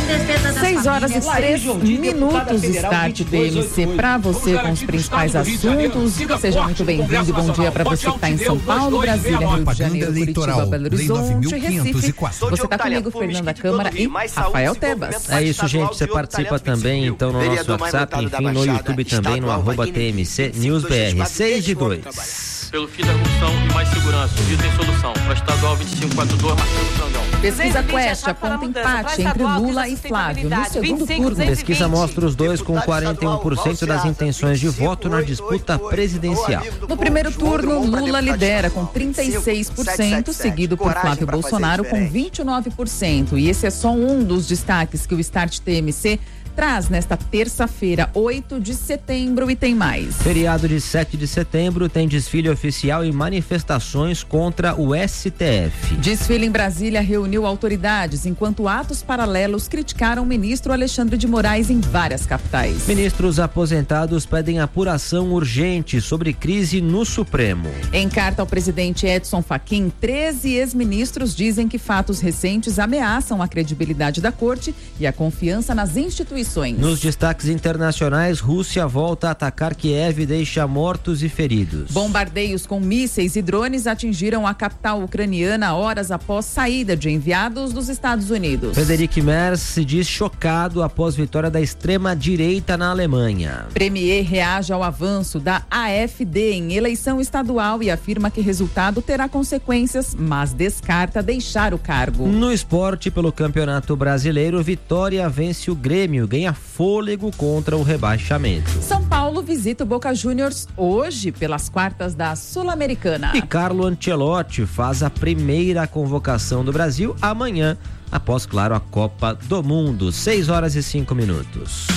seis horas e três minutos, Start T M C para você com os principais assuntos. Seja muito bem-vindo e bom dia para você que está em São Paulo, Brasília, Rio de Janeiro, Curitiba, Belo Horizonte, Recife. Você está comigo, Fernanda Câmara e Rafael Tebas. É isso, gente. Você participa também, então, no nosso WhatsApp, enfim, no YouTube também, no arroba T M C News B R. seis de dois. Pelo fim da corrupção e mais segurança. O Rio tem solução. Para estadual vinte e cinco quarenta e dois, Marcelo Frangão. Pesquisa Quest aponta empate entre Lula e Flávio no segundo turno. Pesquisa mostra os dois com quarenta e um por cento das intenções de voto na disputa presidencial. No primeiro turno, Lula lidera com trinta e seis por cento, seguido por Flávio Bolsonaro com vinte e nove por cento. E esse é só um dos destaques que o Start T M C traz nesta terça-feira, oito de setembro, e tem mais. Feriado de sete de setembro tem desfile oficial e manifestações contra o S T F. Desfile em Brasília reuniu autoridades, enquanto atos paralelos criticaram o ministro Alexandre de Moraes em várias capitais. Ministros aposentados pedem apuração urgente sobre crise no Supremo. Em carta ao presidente Edson Fachin, treze ex-ministros dizem que fatos recentes ameaçam a credibilidade da corte e a confiança nas instituições. Nos destaques internacionais, Rússia volta a atacar Kiev e deixa mortos e feridos. Bombardeios com mísseis e drones atingiram a capital ucraniana horas após saída de enviados dos Estados Unidos. Friedrich Merz se diz chocado após vitória da extrema-direita na Alemanha. Premier reage ao avanço da A F D em eleição estadual e afirma que resultado terá consequências, mas descarta deixar o cargo. No esporte, pelo Campeonato Brasileiro, Vitória vence o Grêmio, ganha fôlego contra o rebaixamento. São Paulo visita o Boca Juniors hoje pelas quartas da Sul-Americana. E Carlo Ancelotti faz a primeira convocação do Brasil amanhã, após, claro, a Copa do Mundo. seis horas e cinco minutos.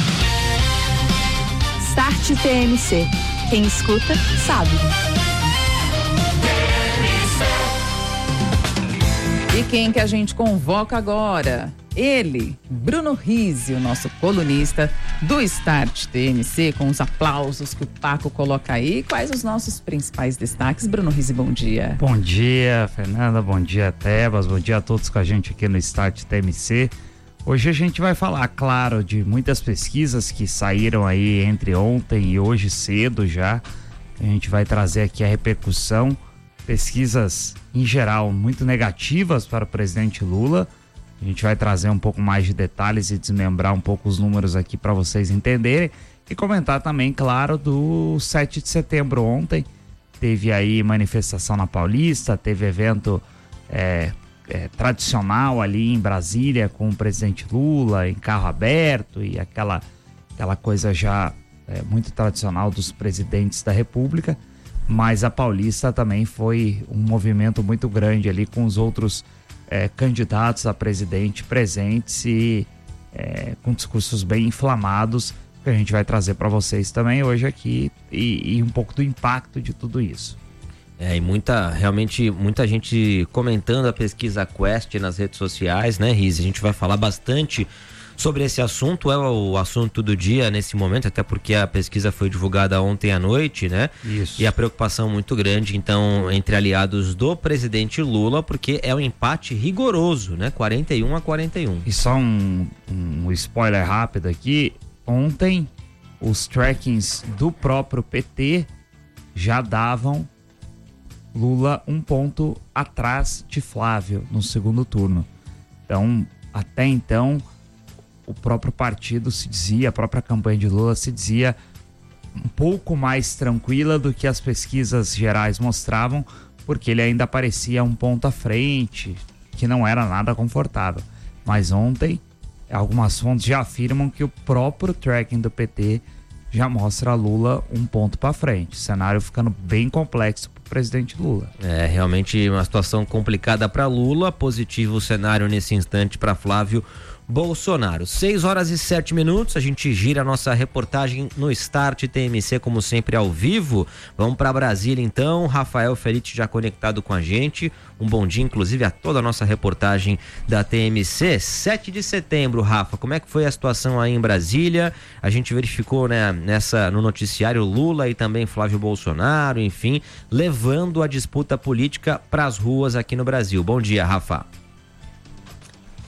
Start T M C. Quem escuta, sabe. E quem que a gente convoca agora? Ele, Bruno Rizzi, o nosso colunista do Start T M C, com os aplausos que o Paco coloca aí. Quais os nossos principais destaques? Bruno Rizzi, bom dia. Bom dia, Fernanda, bom dia, Tebas, bom dia a todos com a gente aqui no Start T M C. Hoje a gente vai falar, claro, de muitas pesquisas que saíram aí entre ontem e hoje cedo já. A gente vai trazer aqui a repercussão, pesquisas em geral muito negativas para o presidente Lula. A gente vai trazer um pouco mais de detalhes e desmembrar um pouco os números aqui para vocês entenderem e comentar também, claro, do sete de setembro ontem. Teve aí manifestação na Paulista, teve evento é, é, tradicional ali em Brasília com o presidente Lula em carro aberto e aquela, aquela coisa já é, muito tradicional dos presidentes da República. Mas a Paulista também foi um movimento muito grande ali com os outros É, candidatos a presidente presentes e é, com discursos bem inflamados que a gente vai trazer para vocês também hoje aqui e, e um pouco do impacto de tudo isso. É, e muita, realmente, muita gente comentando a pesquisa Quest nas redes sociais, né, Riz? A gente vai falar bastante sobre esse assunto, é o assunto do dia nesse momento, até porque a pesquisa foi divulgada ontem à noite, né? Isso. E a preocupação muito grande, então, entre aliados do presidente Lula, porque é um empate rigoroso, né? quarenta e um a quarenta e um. E só um, um spoiler rápido aqui, ontem os trackings do próprio P T já davam Lula um ponto atrás de Flávio no segundo turno. Então, até então, o próprio partido se dizia, a própria campanha de Lula se dizia um pouco mais tranquila do que as pesquisas gerais mostravam, porque ele ainda parecia um ponto à frente, que não era nada confortável. Mas ontem, algumas fontes já afirmam que o próprio tracking do P T já mostra Lula um ponto para frente. O cenário ficando bem complexo para o presidente Lula. É realmente uma situação complicada para Lula, positivo o cenário nesse instante para Flávio Bolsonaro. seis horas e sete minutos, a gente gira a nossa reportagem no Start T M C, como sempre, ao vivo. Vamos para Brasília então, Rafael Feriti já conectado com a gente. Um bom dia, inclusive, a toda a nossa reportagem da T M C. sete de setembro, Rafa, como é que foi a situação aí em Brasília? A gente verificou, né, nessa, no noticiário Lula e também Flávio Bolsonaro, enfim, levando a disputa política para as ruas aqui no Brasil. Bom dia, Rafa.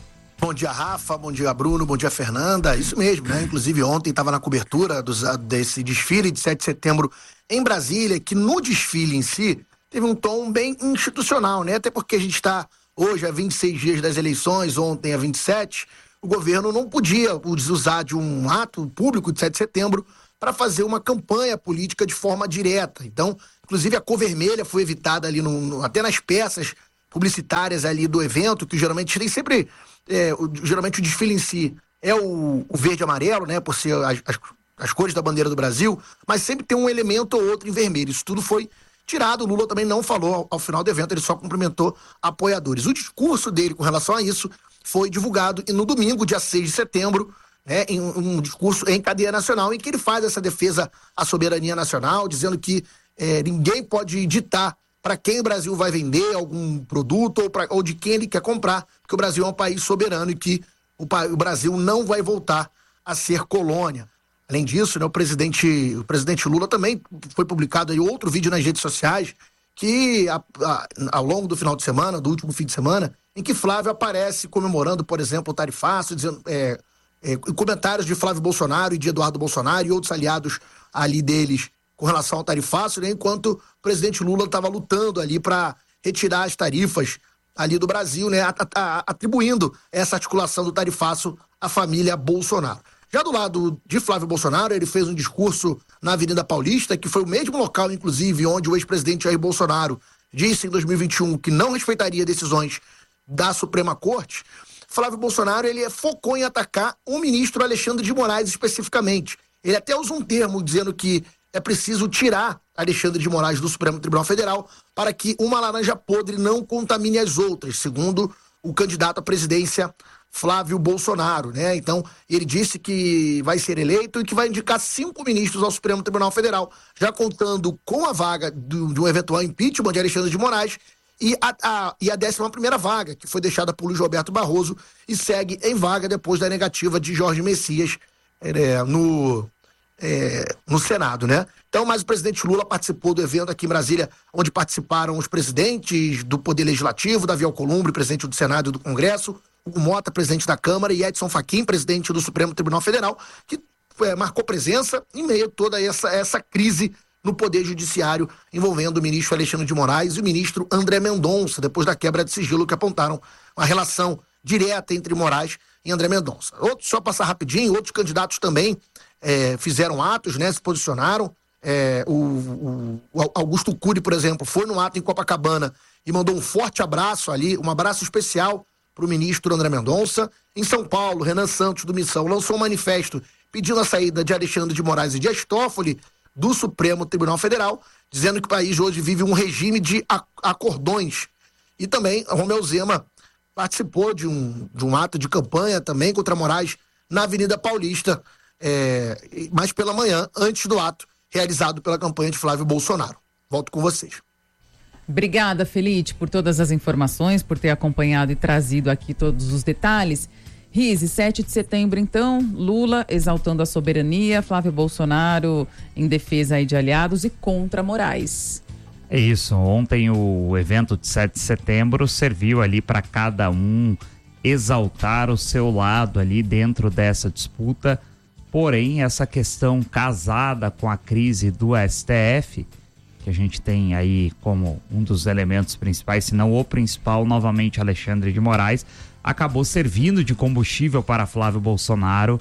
Bom dia, Rafa, bom dia, Bruno, bom dia, Fernanda. Isso mesmo, né? Inclusive ontem estava na cobertura dos, desse desfile de sete de setembro em Brasília, que no desfile em si teve um tom bem institucional, né? Até porque a gente está hoje a vinte e seis dias das eleições, ontem a vinte e sete, o governo não podia usar de um ato público de sete de setembro para fazer uma campanha política de forma direta. Então, inclusive a cor vermelha foi evitada ali, no, no, até nas peças publicitárias ali do evento, que geralmente tem sempre, é, o, geralmente o desfile em si é o, o verde e amarelo, né, por ser as, as, as cores da bandeira do Brasil, mas sempre tem um elemento ou outro em vermelho. Isso tudo foi tirado. O Lula também não falou ao, ao final do evento, ele só cumprimentou apoiadores. O discurso dele com relação a isso foi divulgado e no domingo, dia seis de setembro, né, em um, um discurso em cadeia nacional, em que ele faz essa defesa à soberania nacional, dizendo que é, ninguém pode ditar para quem o Brasil vai vender algum produto ou, pra, ou de quem ele quer comprar, porque o Brasil é um país soberano e que o, o Brasil não vai voltar a ser colônia. Além disso, né, o presidente, o presidente Lula também foi publicado aí outro vídeo nas redes sociais que a, a, ao longo do final de semana, do último fim de semana, em que Flávio aparece comemorando, por exemplo, o tarifaço, dizendo, é, é, comentários de Flávio Bolsonaro e de Eduardo Bolsonaro e outros aliados ali deles com relação ao tarifaço, né, enquanto o presidente Lula estava lutando ali para retirar as tarifas ali do Brasil, né, a, a, atribuindo essa articulação do tarifaço à família Bolsonaro. Já do lado de Flávio Bolsonaro, ele fez um discurso na Avenida Paulista, que foi o mesmo local, inclusive, onde o ex-presidente Jair Bolsonaro disse em dois mil e vinte e um que não respeitaria decisões da Suprema Corte. Flávio Bolsonaro, ele focou em atacar o ministro Alexandre de Moraes especificamente. Ele até usa um termo dizendo que é preciso tirar Alexandre de Moraes do Supremo Tribunal Federal para que uma laranja podre não contamine as outras, segundo o candidato à presidência Flávio Bolsonaro, né? Então, ele disse que vai ser eleito e que vai indicar cinco ministros ao Supremo Tribunal Federal, já contando com a vaga do, de um eventual impeachment de Alexandre de Moraes e a, a, e a décima primeira vaga, que foi deixada por Luiz Roberto Barroso e segue em vaga depois da negativa de Jorge Messias é, no... É, no Senado, né? Então, mas o presidente Lula participou do evento aqui em Brasília, onde participaram os presidentes do Poder Legislativo, Davi Alcolumbre, presidente do Senado e do Congresso, Hugo Mota, presidente da Câmara, e Edson Fachin, presidente do Supremo Tribunal Federal, que é, marcou presença em meio a toda essa, essa crise no Poder Judiciário envolvendo o ministro Alexandre de Moraes e o ministro André Mendonça, depois da quebra de sigilo que apontaram uma relação direta entre Moraes e André Mendonça. Outros, só passar rapidinho, outros candidatos também É, fizeram atos, né, se posicionaram. É, o, o, o Augusto Cury, por exemplo, foi num ato em Copacabana e mandou um forte abraço ali, um abraço especial para o ministro André Mendonça. Em São Paulo, Renan Santos, do Missão, lançou um manifesto pedindo a saída de Alexandre de Moraes e Dias Toffoli do Supremo Tribunal Federal, dizendo que o país hoje vive um regime de acordões. E também Romeu Zema participou de um, de um ato de campanha também contra Moraes na Avenida Paulista, É, mas pela manhã, antes do ato realizado pela campanha de Flávio Bolsonaro. Volto com vocês. Obrigada, Felite, por todas as informações, por ter acompanhado e trazido aqui todos os detalhes. Rise, sete de setembro, então, Lula exaltando a soberania, Flávio Bolsonaro em defesa aí de aliados e contra Moraes. É isso, ontem o evento de sete de setembro serviu ali para cada um exaltar o seu lado ali dentro dessa disputa. Porém, essa questão casada com a crise do S T F, que a gente tem aí como um dos elementos principais, se não o principal, novamente Alexandre de Moraes, acabou servindo de combustível para Flávio Bolsonaro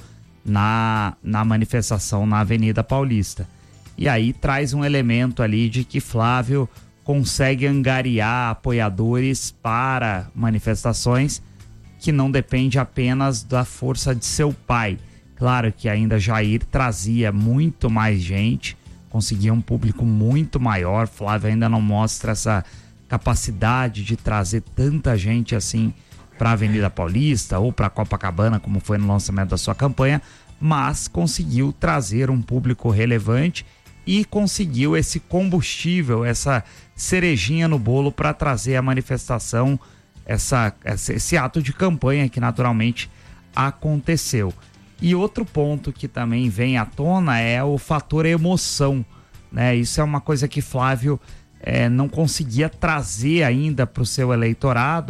na, na manifestação na Avenida Paulista. E aí traz um elemento ali de que Flávio consegue angariar apoiadores para manifestações que não depende apenas da força de seu pai. Claro que ainda Jair trazia muito mais gente, conseguia um público muito maior. Flávio ainda não mostra essa capacidade de trazer tanta gente assim para a Avenida Paulista ou para Copacabana, como foi no lançamento da sua campanha, mas conseguiu trazer um público relevante e conseguiu esse combustível, essa cerejinha no bolo para trazer a manifestação, essa, esse ato de campanha que naturalmente aconteceu. E outro ponto que também vem à tona é o fator emoção, né? Isso é uma coisa que Flávio é, não conseguia trazer ainda para o seu eleitorado,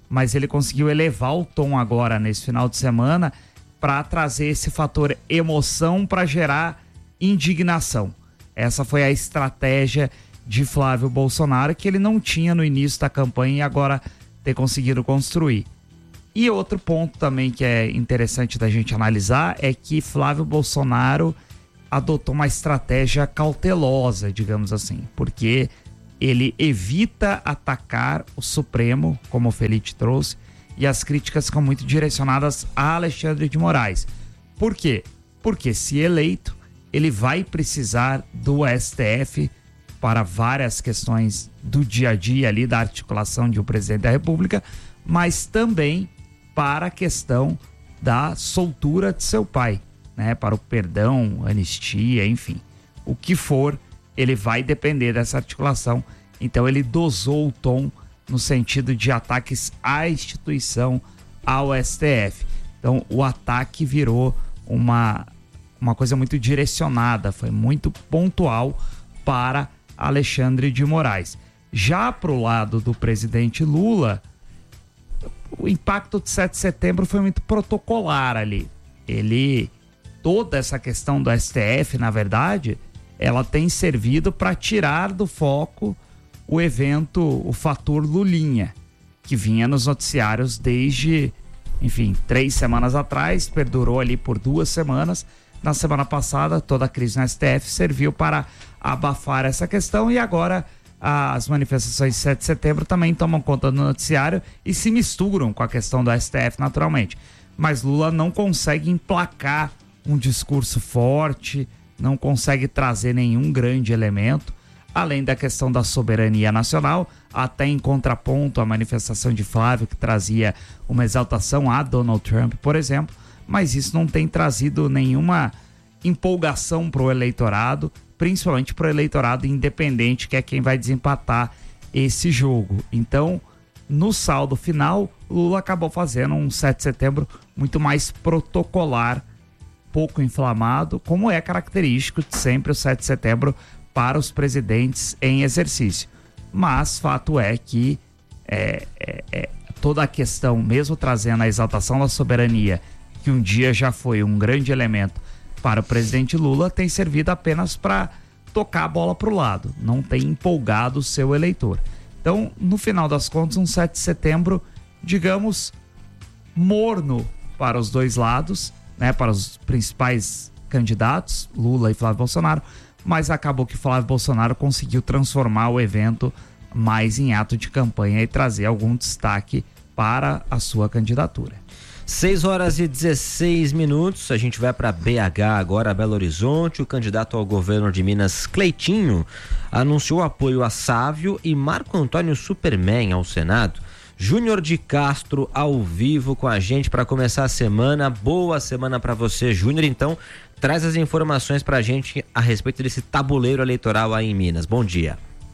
mas ele conseguiu elevar o tom agora nesse final de semana para trazer esse fator emoção para gerar indignação. Essa foi a estratégia de Flávio Bolsonaro, que ele não tinha no início da campanha e agora ter conseguido construir. E outro ponto também que é interessante da gente analisar é que Flávio Bolsonaro adotou uma estratégia cautelosa, digamos assim, porque ele evita atacar o Supremo, como o Felipe trouxe, e as críticas ficam muito direcionadas a Alexandre de Moraes. Por quê? Porque se eleito, ele vai precisar do S T F para várias questões do dia a dia ali, da articulação de um presidente da República, mas também para a questão da soltura de seu pai, né? Para o perdão, anistia, enfim. O que for, ele vai depender dessa articulação. Então ele dosou o tom no sentido de ataques à instituição, ao S T F. Então o ataque virou uma, uma coisa muito direcionada, foi muito pontual para Alexandre de Moraes. Já para o lado do presidente Lula, o impacto de sete de setembro foi muito protocolar ali. Ele, toda essa questão do S T F, na verdade, ela tem servido para tirar do foco o evento, o fator Lulinha, que vinha nos noticiários desde, enfim, três semanas atrás, perdurou ali por duas semanas. Na semana passada, toda a crise no S T F serviu para abafar essa questão e agora as manifestações de sete de setembro também tomam conta do noticiário e se misturam com a questão do S T F naturalmente. Mas Lula não consegue emplacar um discurso forte, não consegue trazer nenhum grande elemento, além da questão da soberania nacional, até em contraponto à manifestação de Flávio, que trazia uma exaltação a Donald Trump, por exemplo, mas isso não tem trazido nenhuma empolgação para o eleitorado, principalmente para o eleitorado independente, que é quem vai desempatar esse jogo. Então, no saldo final, Lula acabou fazendo um sete de setembro muito mais protocolar, pouco inflamado, como é característico de sempre o sete de setembro para os presidentes em exercício. Mas fato é que é, é, é, toda a questão, mesmo trazendo a exaltação da soberania, que um dia já foi um grande elemento para o presidente Lula, tem servido apenas para tocar a bola para o lado, não tem empolgado o seu eleitor. Então, no final das contas, um sete de setembro, digamos, morno para os dois lados, né, para os principais candidatos, Lula e Flávio Bolsonaro, mas acabou que Flávio Bolsonaro conseguiu transformar o evento mais em ato de campanha e trazer algum destaque para a sua candidatura. seis horas e dezesseis minutos, a gente vai para B H agora, Belo Horizonte. O candidato ao governo de Minas, Cleitinho, anunciou apoio a Sávio e Marco Antônio Superman ao Senado. Júnior de Castro ao vivo com a gente para começar a semana. Boa semana para você, Júnior. Então, traz as informações para a gente a respeito desse tabuleiro eleitoral aí em Minas. Bom dia.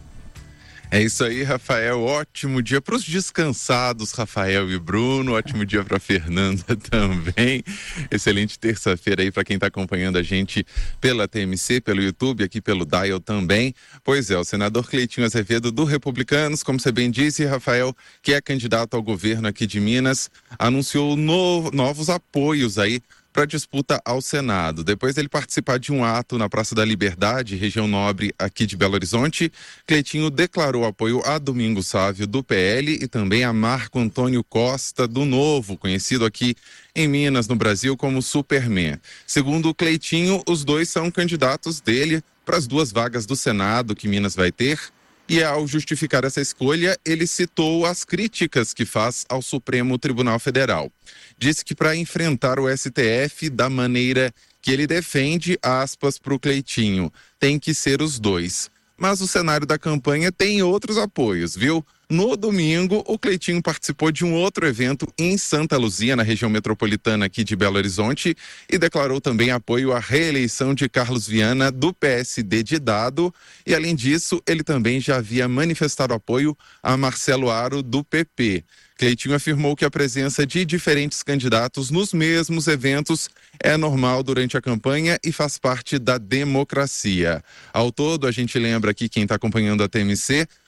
É isso aí, Rafael. Ótimo dia para os descansados, Rafael e Bruno. Ótimo dia para Fernanda também. Excelente terça-feira aí para quem está acompanhando a gente pela T M C, pelo YouTube, aqui pelo Dial também. Pois é, o senador Cleitinho Azevedo do Republicanos, como você bem disse, Rafael, que é candidato ao governo aqui de Minas, anunciou no, novos apoios aí para a disputa ao Senado. Depois dele participar de um ato na Praça da Liberdade, região nobre aqui de Belo Horizonte, Cleitinho declarou apoio a Domingos Sávio do P L e também a Marco Antônio Costa do Novo, conhecido aqui em Minas, no Brasil, como Superman. Segundo o Cleitinho, os dois são candidatos dele para as duas vagas do Senado que Minas vai ter. E ao justificar essa escolha, ele citou as críticas que faz ao Supremo Tribunal Federal. Disse que para enfrentar o S T F da maneira que ele defende, aspas, para o Cleitinho, tem que ser os dois. Mas o cenário da campanha tem outros apoios, viu? No domingo, o Cleitinho participou de um outro evento em Santa Luzia, na região metropolitana aqui de Belo Horizonte, e declarou também apoio à reeleição de Carlos Viana, do P S D de Dado, e além disso, ele também já havia manifestado apoio a Marcelo Aro, do P P. Cleitinho afirmou que a presença de diferentes candidatos nos mesmos eventos é normal durante a campanha e faz parte da democracia. Ao todo, a gente lembra aqui, quem está acompanhando a T M C,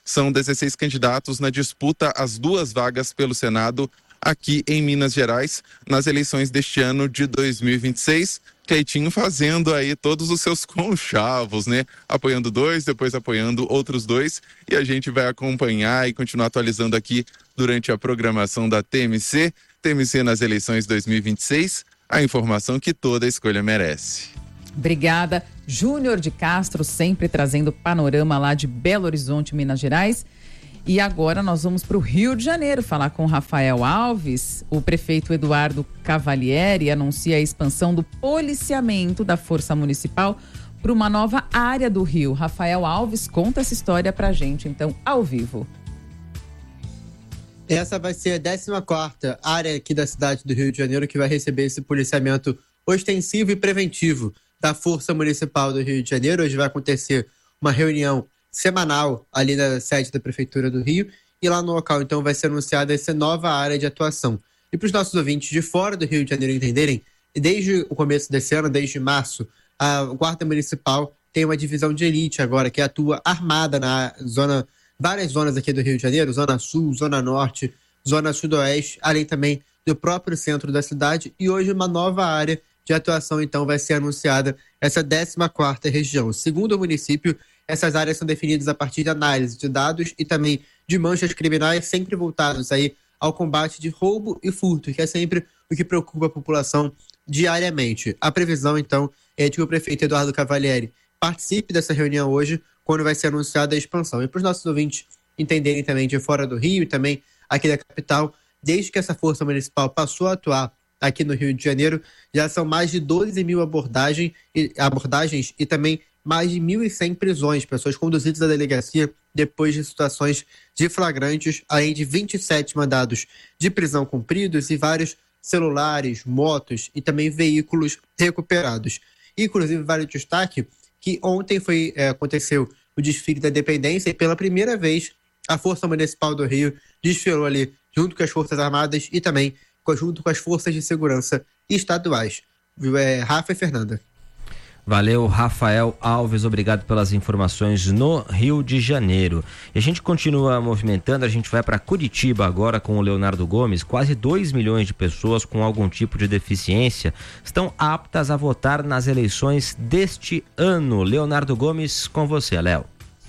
São dezesseis candidatos na disputa às duas vagas pelo Senado aqui em Minas Gerais, nas eleições deste ano de dois mil e vinte e seis. Cleitinho fazendo aí todos os seus conchavos, né? Apoiando dois, depois apoiando outros dois. E a gente vai acompanhar e continuar atualizando aqui durante a programação da T M C. T M C nas eleições dois mil e vinte e seis, a informação que toda escolha merece. Obrigada. Júnior de Castro, sempre trazendo panorama lá de Belo Horizonte, Minas Gerais. E agora nós vamos para o Rio de Janeiro falar com Rafael Alves. O prefeito Eduardo Cavalieri anuncia a expansão do policiamento da Força Municipal para uma nova área do Rio. Rafael Alves conta essa história para a gente, então, ao vivo. Essa vai ser a décima quarta área aqui da cidade do Rio de Janeiro que vai receber esse policiamento ostensivo e preventivo da Força Municipal do Rio de Janeiro. Hoje vai acontecer uma reunião semanal ali na sede da Prefeitura do Rio e lá no local, então, vai ser anunciada essa nova área de atuação. E para os nossos ouvintes de fora do Rio de Janeiro entenderem, desde o começo desse ano, desde março, a Guarda Municipal tem uma divisão de elite agora que atua armada na zona, várias zonas aqui do Rio de Janeiro, Zona Sul, Zona Norte, Zona Sudoeste, além também do próprio centro da cidade, e hoje uma nova área de atuação, então, vai ser anunciada, essa décima quarta região. Segundo o município, essas áreas são definidas a partir de análise de dados e também de manchas criminais, sempre voltados aí ao combate de roubo e furto, que é sempre o que preocupa a população diariamente. A previsão, então, é de que o prefeito Eduardo Cavalieri participe dessa reunião hoje, quando vai ser anunciada a expansão. E para os nossos ouvintes entenderem também de fora do Rio e também aqui da capital, desde que essa Força Municipal passou a atuar aqui no Rio de Janeiro, já são mais de doze mil abordagem, abordagens e também mais de mil e cem prisões, pessoas conduzidas à delegacia depois de situações de flagrantes, além de vinte e sete mandados de prisão cumpridos e vários celulares, motos e também veículos recuperados. Inclusive, vale o destaque que ontem foi, é, aconteceu o desfile da Independência e pela primeira vez a Força Municipal do Rio desfilou ali junto com as Forças Armadas e também junto com as Forças de Segurança estaduais. É, Rafa e Fernanda. Valeu, Rafael Alves, obrigado pelas informações no Rio de Janeiro. E a gente continua movimentando, a gente vai para Curitiba agora com o Leonardo Gomes. Quase dois milhões de pessoas com algum tipo de deficiência estão aptas a votar nas eleições deste ano. Leonardo Gomes, com você, Léo.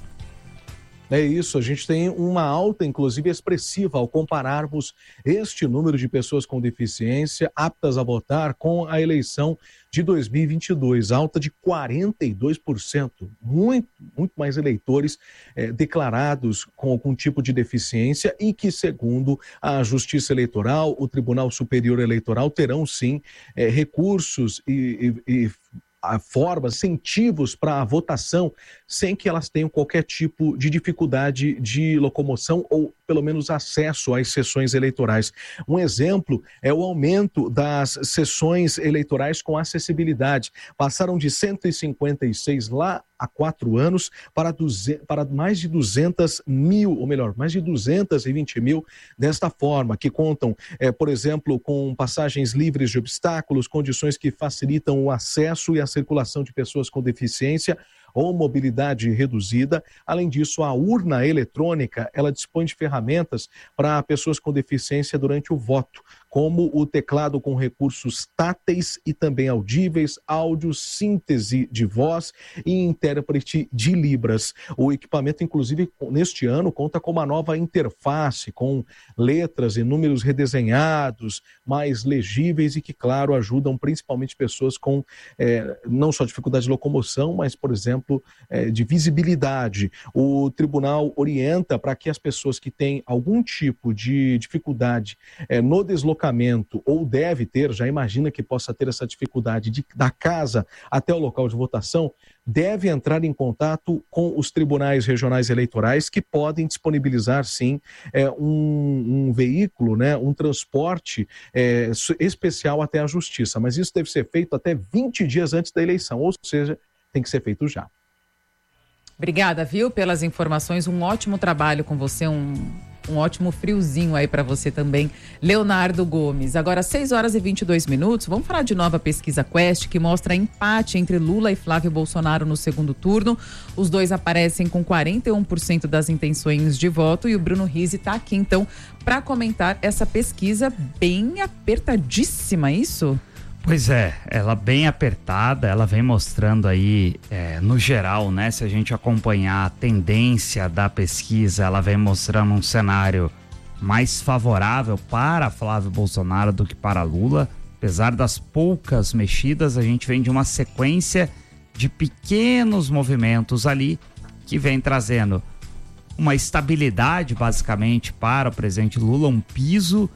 É isso, a gente tem uma alta, inclusive expressiva, ao compararmos este número de pessoas com deficiência aptas a votar com a eleição de dois mil e vinte e dois, alta de quarenta e dois por cento, muito, muito mais eleitores eh, declarados com algum tipo de deficiência e que, segundo a Justiça Eleitoral, o Tribunal Superior Eleitoral, terão sim eh, recursos e, e, e formas, incentivos para a votação, sem que elas tenham qualquer tipo de dificuldade de locomoção ou pelo menos acesso às sessões eleitorais. Um exemplo é o aumento das sessões eleitorais com acessibilidade. Passaram de cento e cinquenta e seis lá há quatro anos para, duzentos, para mais de duzentos mil, ou melhor, mais de duzentos e vinte mil desta forma, que contam, é, por exemplo, com passagens livres de obstáculos, condições que facilitam o acesso e a circulação de pessoas com deficiência ou mobilidade reduzida. Além disso, a urna eletrônica, ela dispõe de ferramentas para pessoas com deficiência durante o voto, como o teclado com recursos táteis e também audíveis, áudio, síntese de voz e intérprete de Libras. O equipamento, inclusive, neste ano, conta com uma nova interface, com letras e números redesenhados, mais legíveis e que, claro, ajudam principalmente pessoas com é, não só dificuldade de locomoção, mas, por exemplo, é, de visibilidade. O tribunal orienta para que as pessoas que têm algum tipo de dificuldade é, no deslocamento ou deve ter, já imagina que possa ter essa dificuldade de, da casa até o local de votação, deve entrar em contato com os tribunais regionais eleitorais que podem disponibilizar, sim, é, um, um veículo, né, um transporte é, especial até a justiça. Mas isso deve ser feito até vinte dias antes da eleição, ou seja, tem que ser feito já. Obrigada, viu, pelas informações. Um ótimo trabalho com você, um Um ótimo friozinho aí para você também, Leonardo Gomes. Agora, seis horas e vinte e dois minutos, vamos falar de nova pesquisa Quest que mostra empate entre Lula e Flávio Bolsonaro no segundo turno. Os dois aparecem com quarenta e um por cento das intenções de voto e o Bruno Rizzi está aqui, então, para comentar essa pesquisa bem apertadíssima, isso? Pois é, ela bem apertada, ela vem mostrando aí, é, no geral, né? Se a gente acompanhar a tendência da pesquisa, ela vem mostrando um cenário mais favorável para Flávio Bolsonaro do que para Lula. Apesar das poucas mexidas, a gente vem de uma sequência de pequenos movimentos ali que vem trazendo uma estabilidade, basicamente, para o presidente Lula, um piso